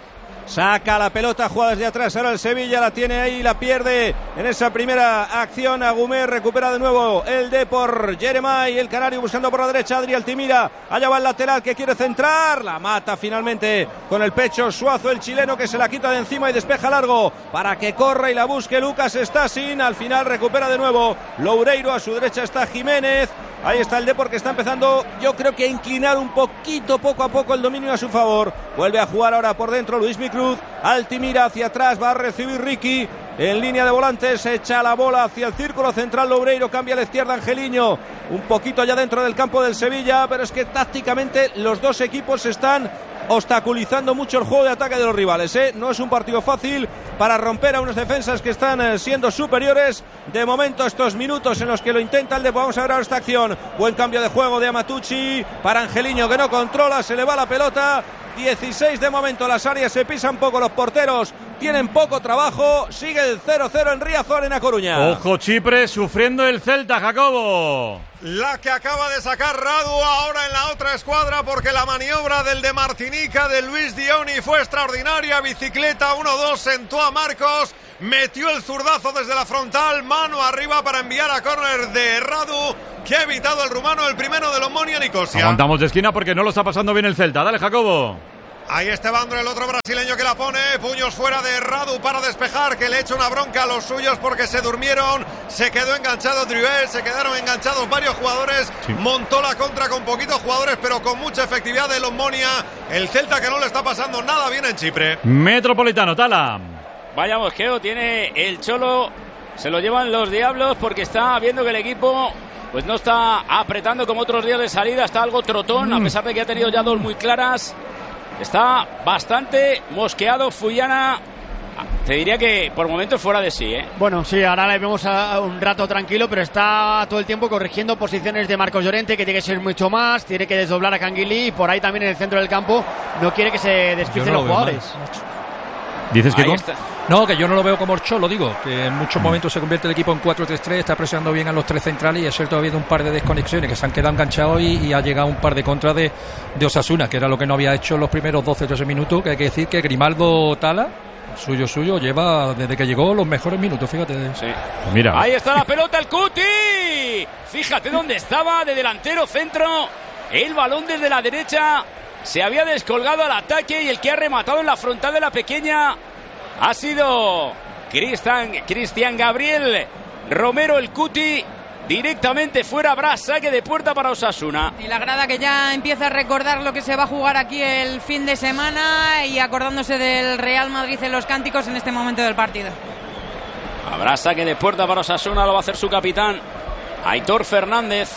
Saca la pelota, juega desde atrás, ahora el Sevilla la tiene ahí, la pierde en esa primera acción. Agumé recupera de nuevo el Depor, Jeremai, el canario buscando por la derecha, Adri Altimira, allá va el lateral que quiere centrar, la mata finalmente con el pecho Suazo, el chileno, que se la quita de encima y despeja largo para que corra y la busque Lucas Stasin. Al final recupera de nuevo Loureiro, a su derecha está Jiménez. Ahí está el Depor, que está empezando, yo creo que a inclinar un poquito, poco a poco, el dominio a su favor. Vuelve a jugar ahora por dentro Luis Micruz. Altimira hacia atrás, va a recibir Ricky. En línea de volantes, echa la bola hacia el círculo central Loureiro, cambia a la izquierda Angeliño. Un poquito ya dentro del campo del Sevilla, pero es que tácticamente los dos equipos están obstaculizando mucho el juego de ataque de los rivales, ¿eh? No es un partido fácil para romper a unas defensas que están eh, siendo superiores. De momento, estos minutos en los que lo intenta el Depor. Vamos a ver ahora esta acción. Buen cambio de juego de Amatucci para Angeliño, que no controla, se le va la pelota. dieciséis de momento, las áreas se pisan poco, los porteros tienen poco trabajo. Sigue el cero cero en Riazor, en A Coruña. Ojo Chipre, sufriendo el Celta, Jacobo. La que acaba de sacar Radu ahora en la otra escuadra, porque la maniobra del de Martinica, de Luis Dioni, fue extraordinaria. Bicicleta uno dos, sentó a Marcos, metió el zurdazo desde la frontal, mano arriba para enviar a córner de Radu, que ha evitado el rumano, el primero del Omonia Nicosia. Aguantamos de esquina porque no lo está pasando bien el Celta. Dale, Jacobo. Ahí está Evandro, el otro brasileño que la pone. Puños fuera de Radu para despejar, que le echa una bronca a los suyos porque se durmieron. Se quedó enganchado Driuel, se quedaron enganchados varios jugadores. Sí. Montó la contra con poquitos jugadores, pero con mucha efectividad del Omonia. El Celta, que no le está pasando nada bien en Chipre. Metropolitano, Tala. Vaya mosqueo tiene el Cholo. Se lo llevan los diablos porque está viendo que el equipo pues no está apretando como otros días de salida. Está algo trotón, mm. a pesar de que ha tenido ya dos muy claras. Está bastante mosqueado Fullana. Te diría que por momentos fuera de sí, ¿eh? Bueno, sí, ahora le vemos a un rato tranquilo, pero está todo el tiempo corrigiendo posiciones de Marcos Llorente, que tiene que ser mucho más, tiene que desdoblar a Canguilí, y por ahí también en el centro del campo no quiere que se despisten no los jugadores. ¿Dices que no? Que yo no lo veo como el Cholo, digo, que en muchos momentos se convierte el equipo en cuatro tres tres, está presionando bien a los tres centrales y es cierto que ha habido un par de desconexiones que se han quedado enganchados y, y ha llegado un par de contras de, de Osasuna, que era lo que no había hecho en los primeros doce trece minutos, que hay que decir que Grimaldo Tala, suyo suyo, lleva desde que llegó los mejores minutos, fíjate. Sí. Mira. Ahí está la pelota, el Cuti. Fíjate dónde estaba, de delantero centro, el balón desde la derecha. Se había descolgado al ataque y el que ha rematado en la frontal de la pequeña ha sido Cristian, Cristian Gabriel Romero, el Cuti. Directamente fuera, habrá saque de puerta para Osasuna. Y la grada que ya empieza a recordar lo que se va a jugar aquí el fin de semana y acordándose del Real Madrid en los cánticos en este momento del partido. Habrá saque de puerta para Osasuna, lo va a hacer su capitán Aitor Fernández.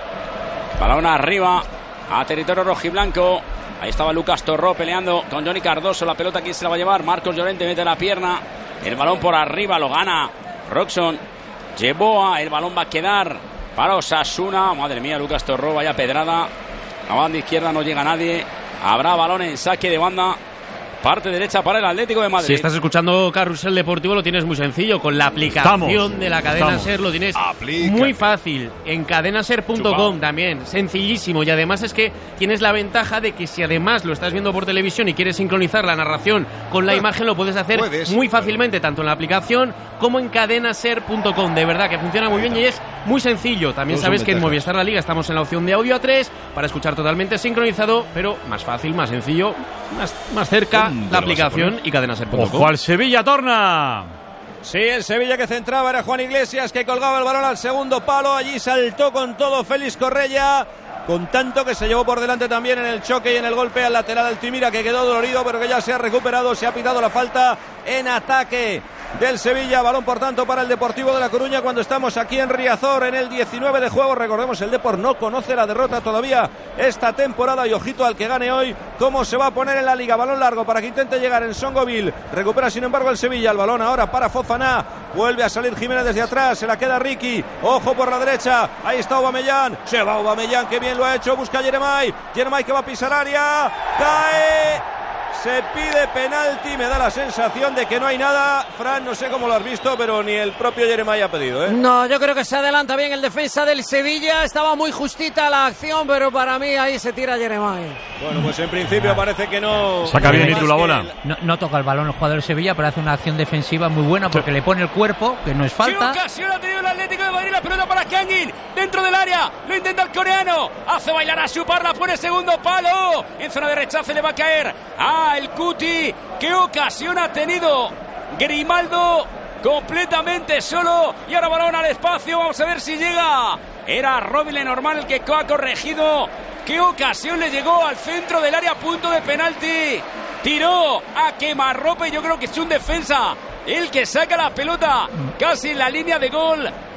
Balón arriba a territorio rojiblanco. Ahí estaba Lucas Torró peleando con Johnny Cardoso. La pelota, ¿quién se la va a llevar? Marcos Llorente mete la pierna. El balón por arriba lo gana Roxon Yeboa. El balón va a quedar para Osasuna. Madre mía, Lucas Torró, vaya pedrada. A banda izquierda no llega nadie. Habrá balón en saque de banda. Parte derecha para el Atlético de Madrid. Si estás escuchando Carrusel Deportivo, lo tienes muy sencillo. Con la aplicación estamos, de la cadena estamos. Ser lo tienes Aplica. Muy fácil. En cadenaser punto com también. Sencillísimo. Y además es que tienes la ventaja de que si además lo estás viendo por televisión y quieres sincronizar la narración con la imagen, lo puedes hacer puedes. muy fácilmente, tanto en la aplicación como en cadenaser punto com. De verdad que funciona muy bien y es muy sencillo. También Todos sabes que en Movistar La Liga estamos en la opción de audio a tres para escuchar totalmente sincronizado, pero más fácil, más sencillo, más, más cerca. La aplicación y cadenaser punto com. Ojo al Sevilla, Torna. Sí, el Sevilla que centraba era Juan Iglesias, que colgaba el balón al segundo palo. Allí saltó con todo Félix Correia, con tanto que se llevó por delante también en el choque y en el golpe al lateral Altimira, que quedó dolorido, pero que ya se ha recuperado. Se ha pitado la falta en ataque del Sevilla. Balón, por tanto, para el Deportivo de La Coruña cuando estamos aquí en Riazor en el diecinueve de juego. Recordemos, el Depor no conoce la derrota todavía esta temporada y ojito al que gane hoy cómo se va a poner en la Liga. Balón largo para que intente llegar en Songoville. Recupera, sin embargo, el Sevilla. El balón ahora para Fofana. Vuelve a salir Jiménez desde atrás. Se la queda Ricky. Ojo por la derecha. Ahí está Aubameyang. Se va Aubameyang, que bien lo ha hecho. Busca a Jeremai. Jeremai que va a pisar área. Cae. Se pide penalti, me da la sensación de que no hay nada. Fran, no sé cómo lo has visto, pero ni el propio Jeremai ha pedido, ¿eh? No, yo creo que se adelanta bien el defensa del Sevilla. Estaba muy justita la acción, pero para mí ahí se tira Jeremai. Bueno, pues en principio parece que no... Saca bien y tú la bola. No, no toca el balón el jugador del Sevilla, pero hace una acción defensiva muy buena porque sí. le pone el cuerpo, que no es falta. ¿Qué ocasión ha tenido el Atlético de Madrid? La pelota para Kangin, dentro del área. Lo intenta el coreano. Hace bailar a Supar, la pone segundo palo. En zona de rechace le va a caer a el Cuti. ¿Qué ocasión ha tenido Grimaldo? Completamente solo. Y ahora balón al espacio. Vamos a ver si llega. Era Robin Lenormand el que ha corregido. ¿Qué ocasión le llegó al centro del área? Punto de penalti. Tiró a quemarropa y yo creo que es un defensa el que saca la pelota casi en la línea de gol.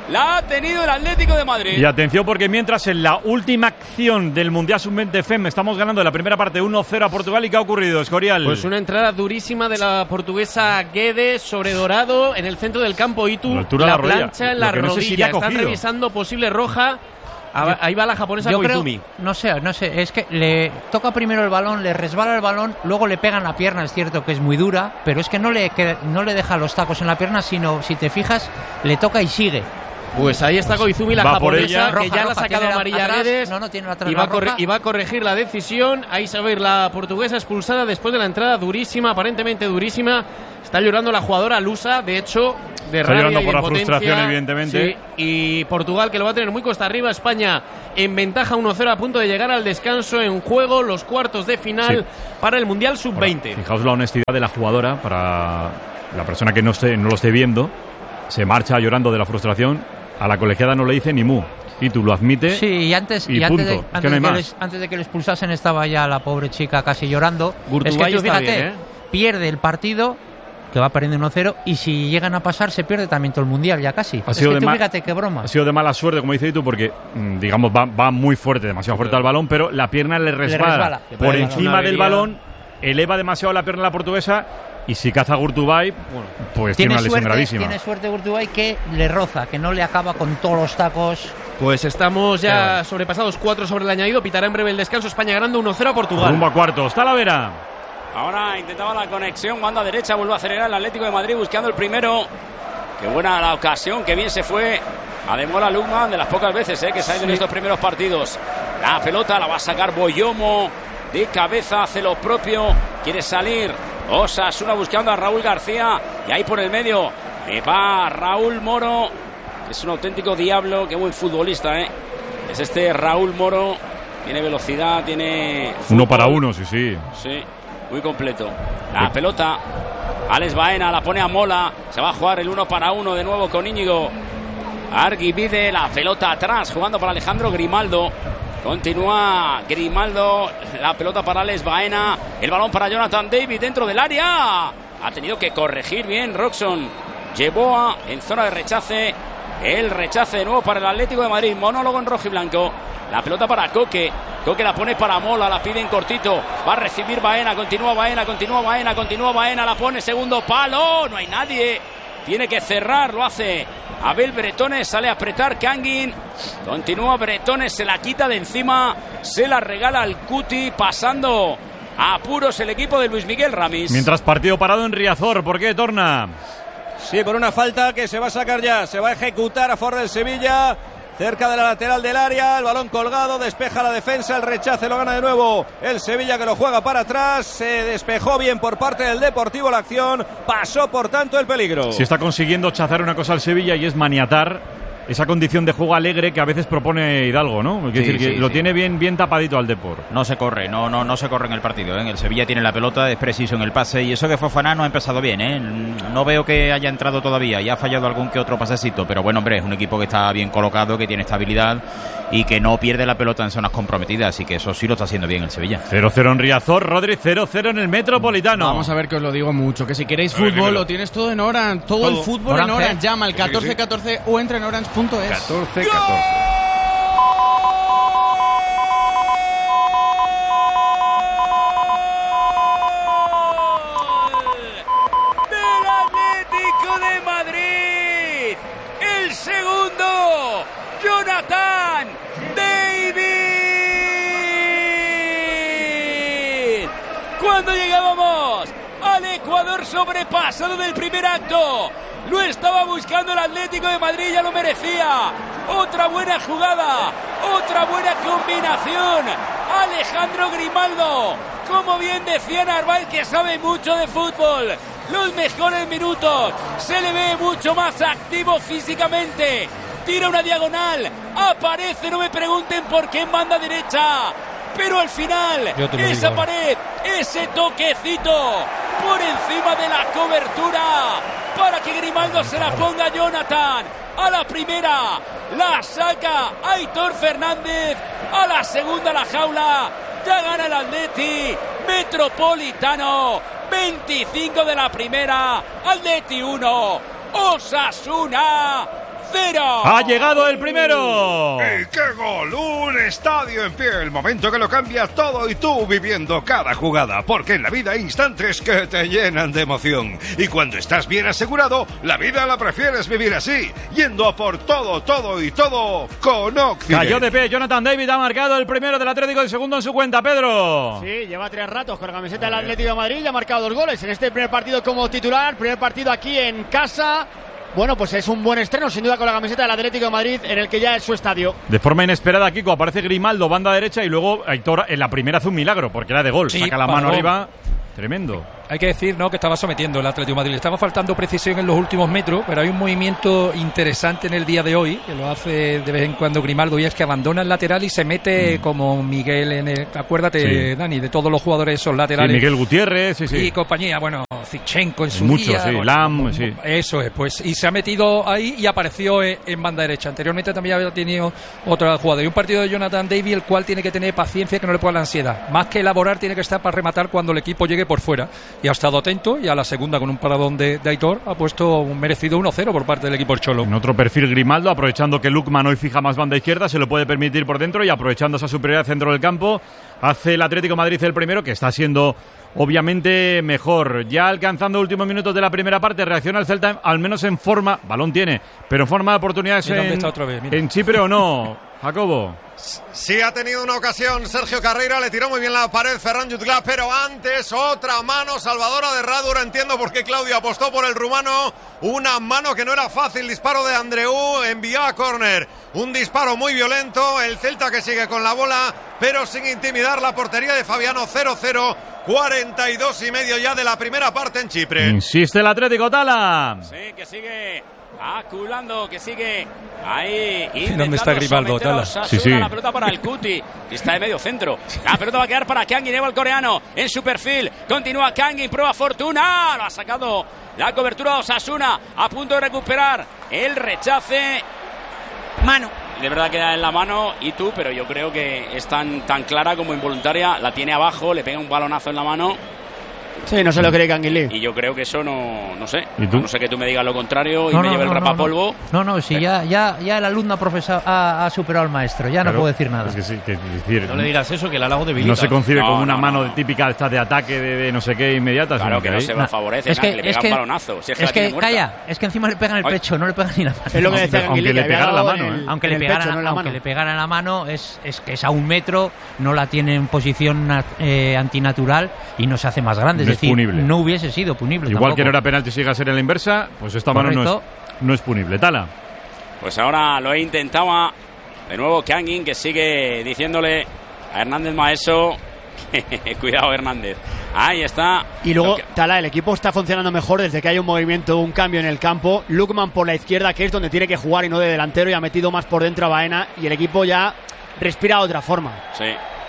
la ha tenido el Atlético de Madrid. Y atención, porque mientras en la última acción del Mundial sub veinte F E M estamos ganando la primera parte uno cero a Portugal. ¿Y qué ha ocurrido, Escorial? Pues una entrada durísima de la portuguesa Guedes sobre Dorado en el centro del campo. Itu, la, la, la plancha en la no rodilla. Si Están revisando posible roja. Ahí va la japonesa Yo Koizumi. Creo, no sé, no sé, es que le toca primero el balón, le resbala el balón, luego le pegan la pierna, es cierto que es muy dura, pero es que no le, que, no le deja los tacos en la pierna, sino, si te fijas, le toca y sigue. Pues ahí está Koizumi, la va japonesa, que roja, ya roja, la ha sacado amarilla Guedes. No, no, tiene la y, va a corre, y va a corregir la decisión. Ahí se va a ir la portuguesa expulsada después de la entrada durísima, aparentemente durísima. Está llorando la jugadora lusa, de hecho, de Está rabia llorando y por de la potencia. frustración, evidentemente. Sí, y Portugal, que lo va a tener muy cuesta arriba. España en ventaja uno cero a punto de llegar al descanso. En juego los cuartos de final sí. para el Mundial sub veinte. Bueno, fijaos la honestidad de la jugadora para la persona que no, esté, no lo esté viendo. Se marcha llorando de la frustración. A la colegiada no le dice ni mu. Y tú lo admite. Sí, y antes, y y antes, punto. de, antes, que no de que les, antes de que le expulsasen estaba ya la pobre chica casi llorando. Gurtubay es que tú fíjate, bien, ¿eh? pierde el partido, que va perdiendo uno cero, y si llegan a pasar se pierde también todo el Mundial ya casi. Ha es sido que de tú ma- fíjate qué broma. Ha sido de mala suerte, como dice tú, porque digamos va, va muy fuerte, demasiado fuerte al balón, pero la pierna le resbala, le resbala. por Le encima del balón, eleva demasiado la pierna la portuguesa. Y si caza Gurtubay, bueno, pues tiene, tiene una lesión suerte, gravísima. Tiene suerte Gurtubay que le roza, que no le acaba con todos los tacos. Pues estamos ya Pero, sobrepasados cuatro sobre el añadido. Pitará en breve el descanso. España ganando uno cero a Portugal. Rumbo a cuartos. Talavera. Ahora intentaba la conexión. Banda derecha. Vuelve a acelerar el Atlético de Madrid buscando el primero. Qué buena la ocasión. Qué bien se fue a Demola Lukman. De las pocas veces eh, que se ha ido sí. en estos primeros partidos. La pelota la va a sacar Boyomo. De cabeza hace lo propio. Quiere salir Osasuna buscando a Raúl García. Y ahí por el medio eh, va Raúl Moro. Es un auténtico diablo. Qué buen futbolista, ¿eh? Es este Raúl Moro. Tiene velocidad, tiene fútbol. Uno para uno, sí, sí. Sí, muy completo. La pelota. Alex Baena la pone a Mola. Se va a jugar el uno para uno de nuevo con Íñigo Arguibide. La pelota atrás jugando para Alejandro Grimaldo. Continúa Grimaldo, la pelota para Alex Baena, el balón para Jonathan David dentro del área. Ha tenido que corregir bien Roxon Yeboah en zona de rechace. El rechace de nuevo para el Atlético de Madrid. Monólogo en rojo y blanco. La pelota para Coque. Coque la pone para Mola, la pide en cortito. Va a recibir Baena, continúa Baena, continúa Baena, continúa Baena, la pone segundo palo. No hay nadie. Tiene que cerrar, lo hace Abel Bretones, sale a apretar Kangin. Continúa Bretones, se la quita de encima. Se la regala al Cuti, pasando a apuros el equipo de Luis Miguel Ramis. Mientras partido parado en Riazor, ¿por qué, Torna? Sí, por una falta que se va a sacar ya. Se va a ejecutar a favor del Sevilla. Cerca de la lateral del área, el balón colgado, despeja la defensa, el rechace lo gana de nuevo el Sevilla, que lo juega para atrás. Se despejó bien por parte del Deportivo la acción, pasó por tanto el peligro. Si está consiguiendo chazar una cosa al Sevilla y es maniatar esa condición de juego alegre que a veces propone Hidalgo, ¿no? Es Sí, decir, que sí, lo sí. tiene bien, bien tapadito al Depor. No se corre, no, no, no se corre en el partido, ¿eh? El Sevilla tiene la pelota, es preciso en el pase, y eso que Fofana no ha empezado bien, ¿eh? No veo que haya entrado todavía, y ha fallado algún que otro pasecito, pero bueno, hombre, es un equipo que está bien colocado, que tiene estabilidad y que no pierde la pelota en zonas comprometidas, así que eso sí lo está haciendo bien el Sevilla. cero cero en Riazor, Rodri cero cero en el Metropolitano. Vamos a ver que os lo digo mucho, que si queréis A ver, fútbol dímelo. lo tienes todo en Orange, todo, Todo. el fútbol en Orange. Orange, llama al Sí, sí, sí. catorce catorce o entra en orange punto es. catorce catorce. Del Atlético de Madrid, el segundo, Jonathan David. Cuando llegábamos al Ecuador sobrepasado del primer acto, lo estaba buscando el Atlético de Madrid, ya lo merecía. Otra buena jugada, otra buena combinación. Alejandro Grimaldo, como bien decía Narváez, que sabe mucho de fútbol. Los mejores minutos, se le ve mucho más activo físicamente. Tira una diagonal, aparece, no me pregunten por qué en banda derecha. Pero al final, Yo te lo esa digo. pared, ese toquecito por encima de la cobertura para que Grimaldo se la ponga a Jonathan. A la primera la saca Aitor Fernández, a la segunda la jaula. Ya gana el Atleti Metropolitano. Veinticinco de la primera, Atleti uno, Osasuna cero. ¡Ha llegado el primero! ¡Y qué gol! Un estadio en pie, el momento que lo cambia todo y tú viviendo cada jugada, porque en la vida hay instantes que te llenan de emoción. Y cuando estás bien asegurado, la vida la prefieres vivir así, yendo a por todo, todo y todo con Occident. Cayó de pie, Jonathan David ha marcado el primero del Atlético, el segundo en su cuenta, Pedro. Sí, lleva tres ratos con la camiseta del Atlético de Madrid y ha marcado dos goles en este primer partido como titular, primer partido aquí en casa. Bueno, pues es un buen estreno, sin duda, con la camiseta del Atlético de Madrid, en el que ya es su estadio. De forma inesperada, Kiko, aparece Grimaldo, banda derecha, y luego Aitor en la primera hace un milagro, porque era de gol. Sí, saca la mano gol. arriba. Tremendo. Hay que decir, ¿no?, que estaba sometiendo el Atlético de Madrid. Le estaba faltando precisión en los últimos metros, pero hay un movimiento interesante en el día de hoy, que lo hace de vez en cuando Grimaldo, y es que abandona el lateral y se mete mm. como Miguel en el... Acuérdate, sí. Dani, de todos los jugadores esos laterales. Sí, Miguel Gutiérrez, sí, sí. Y compañía, bueno, Zichenko en su Muchos, día. sí, bueno, Lam, sí. Eso es, pues, y se ha metido ahí y apareció en, en banda derecha. Anteriormente también había tenido otra jugada. Y un partido de Jonathan David, el cual tiene que tener paciencia, que no le pueda la ansiedad. Más que elaborar, tiene que estar para rematar cuando el equipo llegue por fuera. Y ha estado atento, y a la segunda, con un paradón de, de Aitor, ha puesto un merecido uno cero por parte del equipo del Cholo. En otro perfil, Grimaldo, aprovechando que Lukman hoy fija más banda izquierda, se lo puede permitir por dentro, y aprovechando esa superioridad centro del campo, hace el Atlético de Madrid el primero, que está siendo obviamente mejor. Ya alcanzando últimos minutos de la primera parte, reacciona el Celta, al menos en forma, balón tiene, pero en forma de oportunidades en, en Chipre, ¿o no, Jacobo? Sí, ha tenido una ocasión Sergio Carreira, le tiró muy bien la pared Ferran Jutgla, pero antes otra mano salvadora de Radu. Ahora entiendo por qué Claudio apostó por el rumano, una mano que no era fácil. Disparo de Andreu, envió a córner, un disparo muy violento. El Celta que sigue con la bola, pero sin intimidar la portería de Fabiano. Cero cero, cuarenta y dos y medio ya de la primera parte en Chipre. Insiste el Atlético, Tala. Sí, que sigue aculando, que sigue ahí. ¿Dónde está Grimaldo, Tala? Sí, sí. La pelota para el Cuti, que está de medio centro. La pelota va a quedar para Kangin, lleva el coreano en su perfil. Continúa Kangin, prueba Fortuna. Lo ha sacado la cobertura de Osasuna, a punto de recuperar el rechace. Mano. De verdad queda en la mano y tú, pero yo creo que es tan, tan clara como involuntaria. La tiene abajo, le pega un balonazo en la mano. Sí, no se lo cree Canguilí. Y yo creo que eso no, no sé. ¿Y tú? No sé que tú me digas lo contrario y no, me no, lleve el no, rapapolvo. No, no, no sí, ya, ya, ya el alumno ha, profesor, ha, ha superado al maestro, ya claro, no puedo decir nada. Es que sí, que decir, no le digas eso, que el halago debilita. No se concibe no, como una no, mano no. típica esta de ataque de, de no sé qué inmediata. Claro que, que no se no. favorece, es que, nada, que le es pega que, un balonazo. Si es que, es que calla, es que encima le pegan el pecho, Ay. no le pegan ni la mano. Es lo que decía Aunque le pegara la mano. El, aunque le pegara, pecho, no aunque le pegara en la mano, es, es que es a un metro, no la tiene en posición eh, antinatural y no se hace más grande. No es decir, es punible. no hubiese sido punible. Igual tampoco. Que no era penalti, siga a ser en la inversa, pues esta Correcto. mano no es, no es punible. Tala. Pues ahora lo intentaba de nuevo Kangin, que sigue diciéndole a Hernández Maeso. Cuidado, Hernández. Ahí está. Y luego, Tala, el equipo está funcionando mejor desde que hay un movimiento, un cambio en el campo. Lukman por la izquierda, que es donde tiene que jugar y no de delantero, y ha metido más por dentro a Baena, y el equipo ya respira de otra forma. Sí.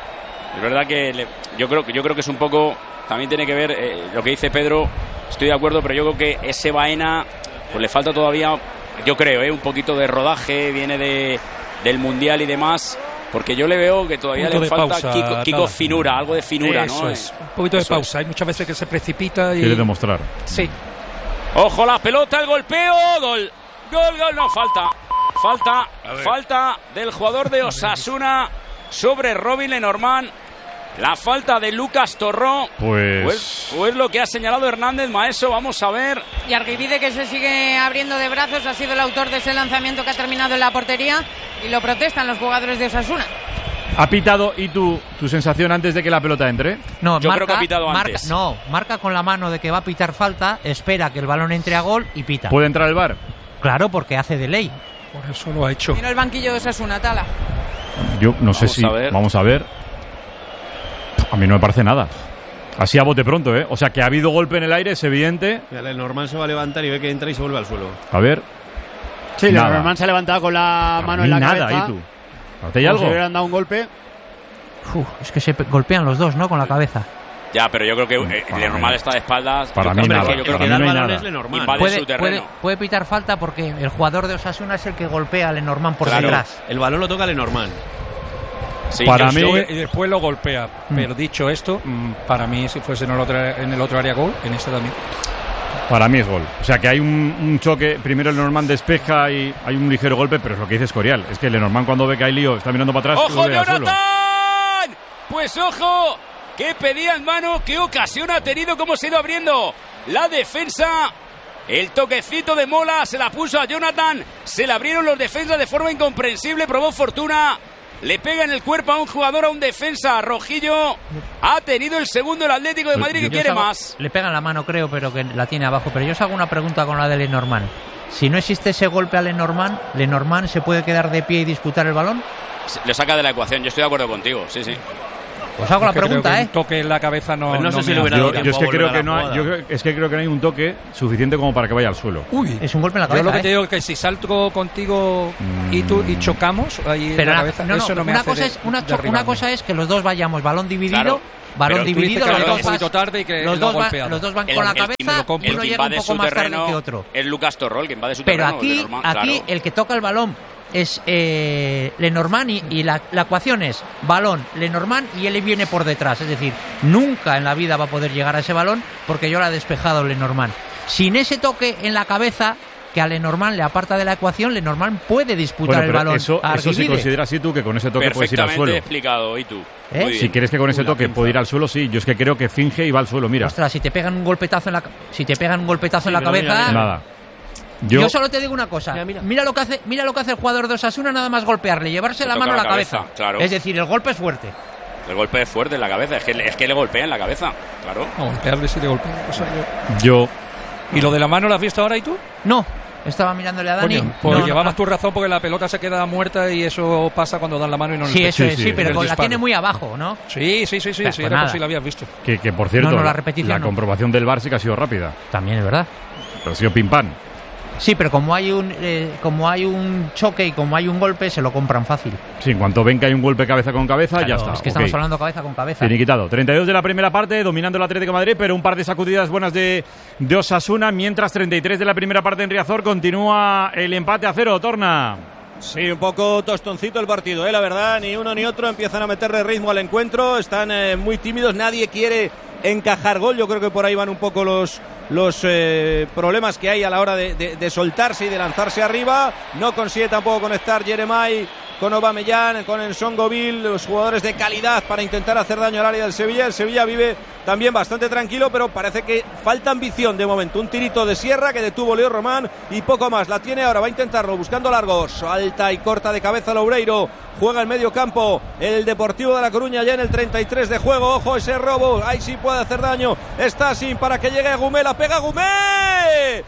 Es verdad que le, yo creo que yo creo que es un poco, también tiene que ver eh, lo que dice Pedro. Estoy de acuerdo, pero yo creo que ese Baena pues le falta todavía, yo creo, eh, un poquito de rodaje, viene de del Mundial y demás. Porque yo le veo que todavía le falta pausa, Kiko, Kiko finura, algo de finura, eso ¿no? Es. Un poquito de Eso pausa. Es. Hay muchas veces que se precipita y... Quiere demostrar. Sí. Ojo la pelota, el golpeo, gol. Gol, gol, no, falta. Falta, falta del jugador de Osasuna sobre Robin Lenormand. La falta de Lucas Torró. Pues... Pues, pues lo que ha señalado Hernández Maeso, vamos a ver. Y Argivide, que se sigue abriendo de brazos, ha sido el autor de ese lanzamiento que ha terminado en la portería y lo protestan los jugadores de Osasuna. ¿Ha pitado y tu, tu sensación antes de que la pelota entre? No, yo marca, creo que ha pitado marca, antes. No, marca con la mano de que va a pitar falta, espera que el balón entre a gol y pita. ¿Puede entrar el V A R? Claro, porque hace de ley. Por eso lo ha hecho. Mira el banquillo de Osasuna, Tala. Yo no vamos sé si... A ver. Vamos a ver. A mí no me parece nada. Así a bote pronto, ¿eh? O sea, que ha habido golpe en el aire, es evidente. El Norman se va a levantar y ve que entra y se vuelve al suelo. A ver. Sí, el Norman se ha levantado con la mano en la nada, cabeza. ¿Y tú? ¿Hay algo? Si hubieran dado un golpe. Uf, es que se golpean los dos, ¿no? Con la cabeza. Ya, pero yo creo que eh, Lenormand está de espaldas. Para mí nada. Yo creo que dar no balones Lenormand. Puede, su terreno. puede, puede pitar falta porque el jugador de Osasuna es el que golpea a Lenormand por claro, detrás. El balón lo toca Lenormand. Sí, para mí y después lo golpea. Mm. Pero dicho esto, para mí si fuese en el otro, en el otro área gol, en este también. Para mí es gol. O sea que hay un, un choque, primero el Lenormand despeja y hay un ligero golpe, pero es lo que dice Escorial. Es que el Lenormand cuando ve que hay lío, está mirando para atrás. ¡Ojo, Jonathan! Pues ojo, que pedía en mano, qué ocasión ha tenido, cómo se ha ido abriendo la defensa. El toquecito de Mola se la puso a Jonathan, se le abrieron los defensas de forma incomprensible, probó fortuna. Le pega en el cuerpo a un jugador, a un defensa. Rojillo ha tenido el segundo el Atlético de Madrid, que quiere hago, más. Le pega en la mano, creo, pero que la tiene abajo. Pero yo os hago una pregunta con la de Lenormand. Si no existe ese golpe a Lenormand, ¿Lenormand se puede quedar de pie y disputar el balón? Le saca de la ecuación, yo estoy de acuerdo contigo, sí, sí. Os hago la que pregunta, creo que ¿eh? Un toque en la cabeza no. Pues no, no sé si me lo hubiera Yo, dado yo es que creo que a no la hay, jugada. yo es que creo que no hay un toque suficiente como para que vaya al suelo. Uy, es un golpe en la cabeza. Yo lo que ¿eh? te digo es que si salto contigo y tú y chocamos ahí pero en la la, cabeza, no, no, eso no me una hace cosa de, es una, de cho- una cosa es que los dos vayamos balón dividido, Claro, balón pero dividido, tú dices los que dos, un poquito vas- tarde y que los, lo dos ha va- golpeado. los dos van El- con la el- cabeza, el uno que llega un invade poco su más tarde terreno que otro. es Lucas Torrol, que invade su Pero terreno. aquí, Lenormand, aquí claro. el que toca el balón es eh, Lenormand y, y la, la ecuación es balón, Lenormand y él viene por detrás. Es decir, nunca en la vida va a poder llegar a ese balón porque yo lo ha despejado Lenormand. Sin ese toque en la cabeza que a Lenormand le aparta de la ecuación, Lenormand puede disputar Bueno, el pero balón. eso, a eso si Arguibide. consideras así tú que con ese toque puedes ir al Perfectamente suelo. explicado, ¿y tú? ¿Eh? Muy Si bien. quieres que con ese Uy, la toque pinza. pueda ir al suelo, sí. Yo es que creo que finge y va al suelo, mira. Ostras, si te pegan un golpetazo en la, si te pegan un golpetazo Sí, en la pero mira, cabeza. mira. Nada. Yo, Yo, solo te digo una cosa. Mira, mira. Mira lo que hace, mira lo que hace el jugador de Osasuna, nada más golpearle, llevarse Se la toca mano a la la cabeza. cabeza, claro. Es decir, el golpe es fuerte. El golpe es fuerte en la cabeza, es que, es que le golpea en la cabeza, claro. No, golpearle sí le golpea. O sea, yo- yo, ¿Y lo de la mano lo has visto ahora y tú? No, estaba mirándole a Dani. Coño, pues No, no, llevabas no. tu razón porque la pelota se queda muerta y eso pasa cuando dan la mano y no Sí, le eso Sí, es, sí, sí, el pero con- la disparo. tiene muy abajo, ¿no? Sí, sí, sí, sí, Pues sí, nada. era por si la habías visto. que, que por cierto, No, no, la la, repetición la no. comprobación del V A R sí que ha sido rápida. También es verdad. Pero ha sido pim pam. Sí, pero como hay un eh, como hay un choque y como hay un golpe, se lo compran fácil. Sí, en cuanto ven que hay un golpe cabeza con cabeza, ya Claro, está. Es que ok. estamos hablando cabeza con cabeza. Finiquitado. treinta y dos de la primera parte, dominando el Atlético de Madrid, pero un par de sacudidas buenas de, de Osasuna, mientras treinta y tres de la primera parte en Riazor continúa el empate a cero. Torna. Sí, un poco tostoncito el partido, ¿eh? La verdad, ni uno ni otro empiezan a meterle ritmo al encuentro, están eh, muy tímidos, nadie quiere encajar gol, yo creo que por ahí van un poco los, los eh, problemas que hay a la hora de, de, de soltarse y de lanzarse arriba, no consigue tampoco conectar Jeremai con Aubameyang, con Nsongoville, los jugadores de calidad para intentar hacer daño al área del Sevilla. El Sevilla vive también bastante tranquilo, pero parece que falta ambición de momento. Un tirito de Sierra que detuvo Leo Román y poco más. La tiene ahora, va a intentarlo, buscando largos. Alta y corta de cabeza Loureiro. Juega en medio campo el Deportivo de La Coruña ya en el treinta y tres de juego. Ojo ese robo, ahí sí puede hacer daño. Está sin para que llegue Agumé, la pega Agumé.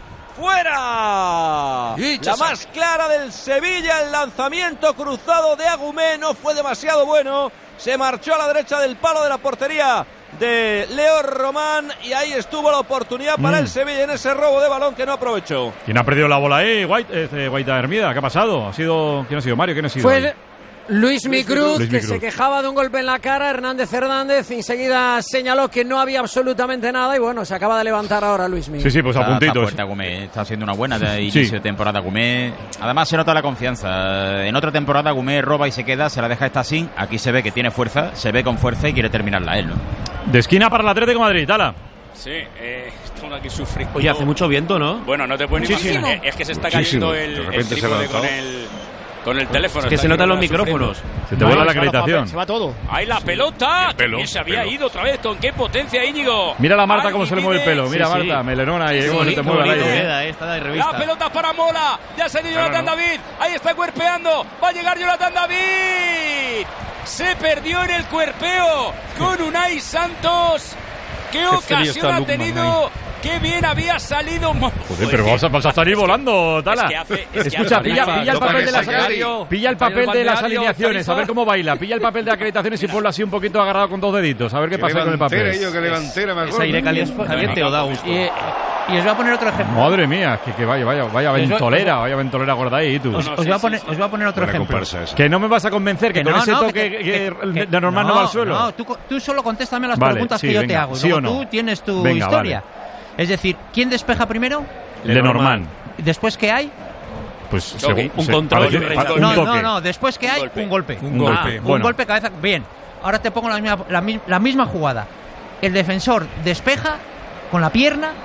¡Fuera! La más clara del Sevilla, el lanzamiento cruzado de Agumé no fue demasiado bueno. Se marchó a la derecha del palo de la portería de Leo Román y ahí estuvo la oportunidad para Mm. el Sevilla en ese robo de balón que no aprovechó. ¿Quién ha perdido la bola ahí? White, este, Guaita Hermida, ¿qué ha pasado? ¿Ha sido, ¿Quién ha sido? Mario, ¿quién ha sido? Fue ahí? el- Luis Micruz, Luis que Micruz. se quejaba de un golpe en la cara. Hernández Hernández enseguida señaló que no había absolutamente nada y bueno, se acaba de levantar ahora Luis Micruz. Sí, sí, pues a Está- puntitos. Está fuerte Agumé, está haciendo una buena de inicio Sí. de temporada Agumé. Además se nota la confianza. En otra temporada Agumé roba y se queda, se la deja esta sin. Aquí se ve que tiene fuerza, se ve con fuerza y quiere terminarla él, ¿no? De esquina para el Atlético de Madrid, Tala. Sí, eh, estamos aquí sufriendo. Oye, hace mucho viento, ¿no? Bueno, no te puedes ni Muchísimo. imaginar. Es que se está Muchísimo. cayendo el, De el repente se ha trípode con lanzado. el, con el teléfono. Es que Está se aquí notan los sufriendo. micrófonos. Se te vuelve la se va acreditación. Se va todo. Ahí la pelota. El pelo, También se había pelo. ido otra vez. ¿Con qué potencia, Íñigo? Mira la Marta Ahí cómo se le mueve el pelo. viene. Mira, Sí, sí. Marta, melenona ahí, Qué cómo se te bonito, mueve el bonito aire. ¿eh? queda, eh, está de La revista. pelota para Mola. Ya se ha ido Claro, Jonathan ¿no? David. Ahí está cuerpeando. Va a llegar Jonathan David. Se perdió en el cuerpeo con Unai Santos. ¿Qué frío ocasión está ha Lukman tenido? Qué bien había salido. Mo- Joder, pero vas a, vas a salir volando, Tala. Es que hace- es que Escucha, hace- pilla, pilla el Toca papel de las balneario. pilla el papel de las alineaciones, a ver cómo baila. Pilla el papel de acreditaciones y ponlo así un poquito agarrado con dos deditos, a ver qué Que pasa con el levantera, papel. yo, que levantera, me ¿Es acuerdo. aire caliente, caliente o da gusto? Y, y os voy a poner otro ejemplo. Madre mía, que, que vaya, vaya, vaya Os voy- ventolera, vaya ventolera gorda ahí, tú. Os, no, os sí, voy a sí, poner, sí. os voy a poner otro Buena ejemplo. comparsa esa. Que no me vas a convencer que, Que con no, ese no, toque que- que, que- que- de normal no, va al suelo. No, tú, co- tú solo contéstame las Vale, preguntas sí, que yo te venga, hago. y ¿sí luego o no? tú tienes tu Venga, historia. Es decir, ¿quién despeja primero? Lenormand. Después, ¿qué hay? Pues Toque, según- un se- control parece- y un pa- golpe. un No, toque. no, no. Después, ¿qué hay? golpe. Un golpe. Un golpe, Ah, bueno. Un golpe cabeza. Bien. Ahora te pongo la misma, la, mi- la misma jugada. El defensor despeja con la pierna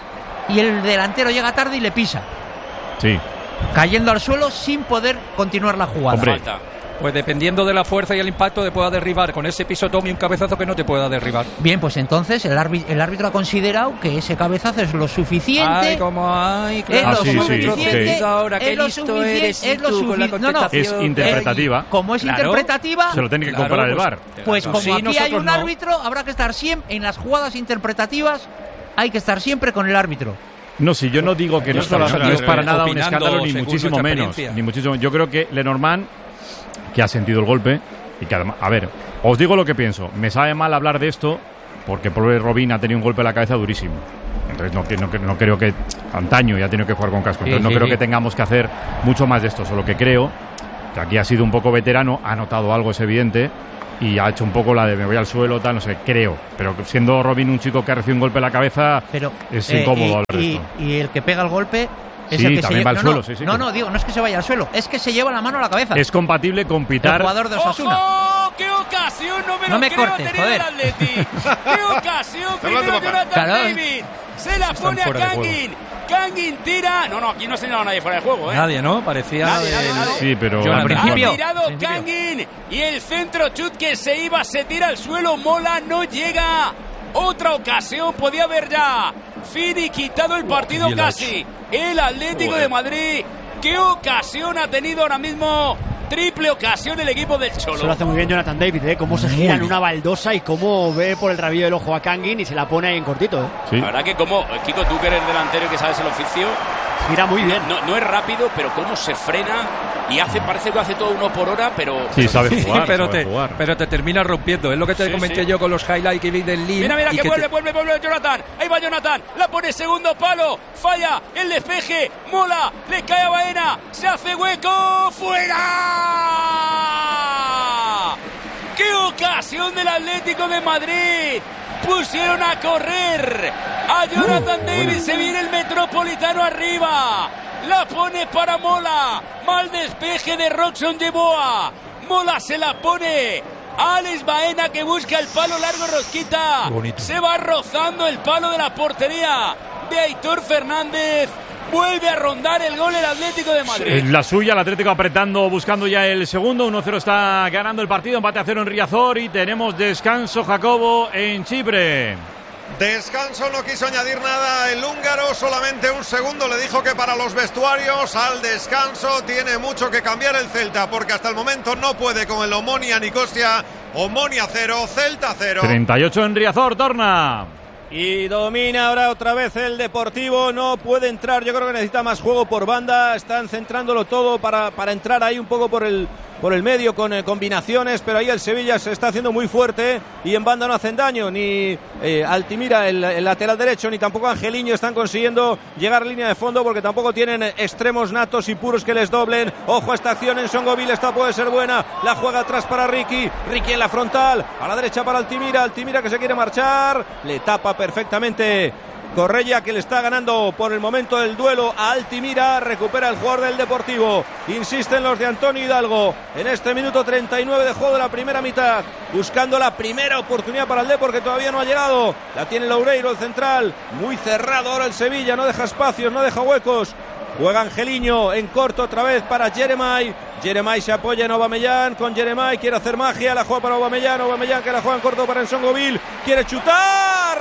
y el delantero llega tarde y le pisa. Sí. Cayendo al suelo sin poder continuar la jugada. Hombre. Pues dependiendo de la fuerza y el impacto te pueda derribar con ese pisotón y un cabezazo que no te pueda derribar. Bien, pues entonces el árbitro, el árbitro ha considerado que ese cabezazo es lo suficiente. Ay, como ay, claro. Es Ah, lo sí, suficiente. sí, Ahora, qué es lo listo suficiente. eres Es lo tú con la sufi- no, no, Es interpretativa. Eh, como es Claro. interpretativa, Se lo tiene que Claro, comparar el pues, V A R. pues Claro. como Sí, aquí hay nosotros un no. árbitro, habrá que estar siempre en las jugadas interpretativas. Hay que estar siempre con el árbitro. No, si yo no digo que no, Esto no, lo no es para opinando nada un escándalo, ni según muchísimo nuestra menos. experiencia. Ni muchísimo. Yo creo que Lenormand, que ha sentido el golpe, y que además, a ver, os digo lo que pienso. Me sabe mal hablar de esto, porque pobre Robin ha tenido un golpe en la cabeza durísimo. Entonces no, no, no creo que antaño ya ha tenido que jugar con casco. Entonces Sí, no sí, creo sí. que tengamos que hacer mucho más de esto. Solo que creo que aquí ha sido un poco veterano, ha notado algo, es evidente, y ha hecho un poco la de me voy al suelo, tal, no sé, creo. Pero siendo Robin un chico que ha recibido un golpe en la cabeza, Pero, es eh, incómodo y, hablar de y- esto. y el que pega el golpe es Sí, el que también se va lle- al no, suelo, no, sí, sí, no, que- no, digo, no es que se vaya al suelo, es que se lleva la mano a la cabeza. Es compatible con el pitar. jugador de Osasuna. ¡Ojo! ¡Qué ocasión! No me No lo me creo, cortes, ha tenido joder. el Atleti. ¡Qué ocasión! Está hablando, Primero papá. Jonathan Claro. David. Se la pone a fuera de Kangin. Kangin tira. No, no, aquí no ha señalado a nadie fuera de juego, ¿eh? Nadie, ¿no? Parecía Nadie, del- nadie, nadie. Sí, pero Jonathan. al principio. Ha tirado Kangin y el centro chut que se iba, se tira al suelo. Mola no llega. Otra ocasión podía haber ya finiquitado el partido bien lo ha casi. El Atlético de Madrid. ¿Qué ocasión ha tenido ahora mismo? Triple ocasión el equipo del Cholo. Eso lo hace muy bien Jonathan David, ¿eh? Cómo se gira en una baldosa y cómo ve por el rabillo del ojo a Kangin y se la pone ahí en cortito, ¿eh? Sí. La verdad que como, Kiko, tú que eres delantero y que sabes el oficio, Gira muy bien. no, no es rápido, pero cómo se frena y hace, parece que hace todo uno por hora, pero... Sí, sabe Sí, jugar, pero, sabe te, jugar. pero te termina rompiendo. Es lo que te Sí, comenté sí. yo con los highlights que vi del Lille. Mira, mira, y que, que vuelve, te- vuelve, vuelve Jonathan. Ahí va Jonathan. La pone segundo palo. Falla el despeje. Mola. Le cae a Baena. Se hace hueco. ¡Fuera! ¡Qué ocasión del Atlético de Madrid! Pusieron a correr a Jonathan Davis. Se viene el Metropolitano arriba. La pone para Mola. Mal despeje de Roxon Yeboah. Mola se la pone. Alex Baena que busca el palo largo, Rosquita. Bonito. Se va rozando el palo de la portería de Aitor Fernández. Vuelve a rondar el gol el Atlético de Madrid. En la suya, el Atlético apretando, buscando ya el segundo. uno cero está ganando el partido. Empate a cero en Riazor y tenemos descanso, Jacobo, en Chipre. Descanso, no quiso añadir nada el húngaro, solamente un segundo le dijo que para los vestuarios al descanso tiene mucho que cambiar el Celta, porque hasta el momento no puede con el Omonia Nicosia. Omonia cero, Celta cero. treinta y ocho en Riazor, torna. Y domina ahora otra vez el Deportivo, no puede entrar, yo creo que necesita más juego por banda, están centrándolo todo para, para entrar ahí un poco por el, por el medio con eh, combinaciones, pero ahí el Sevilla se está haciendo muy fuerte y en banda no hacen daño, ni eh, Altimira, el, el lateral derecho, ni tampoco Angeliño están consiguiendo llegar a línea de fondo porque tampoco tienen extremos natos y puros que les doblen. Ojo a esta acción en Songoville, esta puede ser buena, la juega atrás para Ricky, Ricky en la frontal, a la derecha para Altimira, Altimira que se quiere marchar, le tapa perfectamente Correia, que le está ganando por el momento el duelo a Altimira. Recupera el jugador del Deportivo, insisten los de Antonio Hidalgo en este minuto treinta y nueve de juego de la primera mitad, buscando la primera oportunidad para el Depor, que todavía no ha llegado. La tiene Loureiro, el central, muy cerrado ahora el Sevilla, no deja espacios, no deja huecos. Juega Angeliño en corto otra vez para Jeremai. Jeremai se apoya en Aubameyang con Jeremai, quiere hacer magia, la juega para Aubameyang, Aubameyang que la juega en corto para Nsongoville, quiere chutar,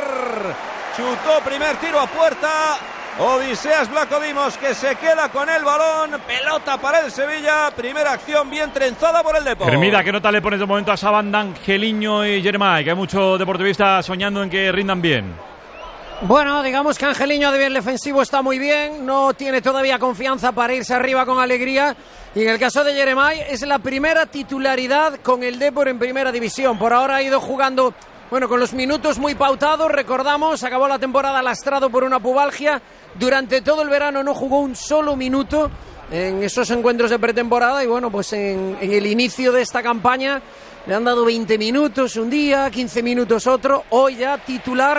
chutó, primer tiro a puerta. Odiseas Vlachodimos que se queda con el balón, pelota para el Sevilla, primera acción bien trenzada por el Depor. Hermida, ¿qué nota le pones de momento a esa banda Angeliño y Jeremai? Que hay muchos deportivistas soñando en que rindan bien. Bueno, digamos que Angeliño a nivel defensivo está muy bien, no tiene todavía confianza para irse arriba con alegría, y en el caso de Jeremai es la primera titularidad con el Depor en primera división. Por ahora ha ido jugando, bueno, con los minutos muy pautados, recordamos, acabó la temporada lastrado por una pubalgia, durante todo el verano no jugó un solo minuto en esos encuentros de pretemporada, y bueno, pues en, en el inicio de esta campaña le han dado veinte minutos un día, quince minutos otro, hoy ya titular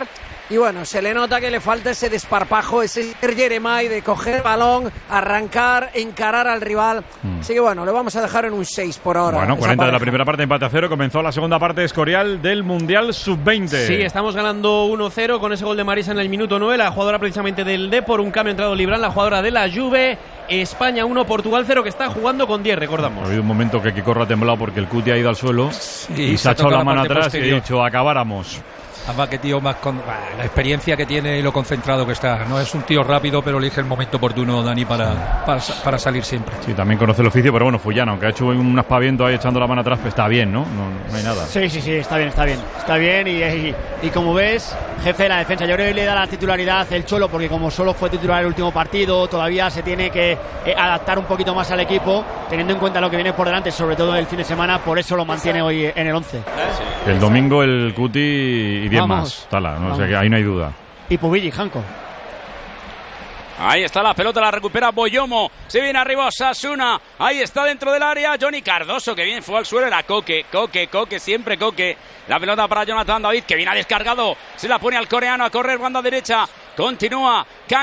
Y bueno, se le nota que le falta ese desparpajo, ese Jeremai de coger el balón, arrancar, encarar al rival. Mm. Así que bueno, lo vamos a dejar en un seis por ahora. Bueno, cuarenta de la primera parte, empate a cero. Comenzó la segunda parte Escorial del Mundial sub veinte. Sí, estamos ganando uno cero con ese gol de Marisa en el minuto nueve. La jugadora precisamente del Depor, un cambio entrado Libran, la jugadora de la Juve. España uno, Portugal cero, que está jugando con diez, recordamos. Ha habido un momento que Kikorra ha temblado porque el Cuti ha ido al suelo sí, y se ha echado la mano atrás posterior. Y ha dicho, acabáramos. Además que tío más con la experiencia que tiene y lo concentrado que está. No es un tío rápido, pero elige el momento oportuno, Dani, para, para, para salir siempre. Sí, también conoce el oficio, pero bueno, Fullana, aunque ha hecho un aspaviento ahí echando la mano atrás, pues está bien, ¿no? ¿no? No hay nada. Sí, sí, sí, está bien, está bien. Está bien y, y, y como ves, jefe de la defensa, yo creo que le da la titularidad el Cholo, porque como solo fue titular el último partido, todavía se tiene que eh, adaptar un poquito más al equipo, teniendo en cuenta lo que viene por delante, sobre todo el fin de semana, por eso lo mantiene hoy en el once. El domingo el Cuti y diez más. Tala, ¿no? O sea que ahí no hay duda. Y Pubilli, Janko. Ahí está la pelota, la recupera Boyomo. Se viene arriba Osasuna. Ahí está dentro del área Johnny Cardoso, que bien fue al suelo. Era Coque, Coque, Coque, siempre Coque. La pelota para Jonathan David, que viene descargado. Se la pone al coreano a correr, banda derecha. Continúa.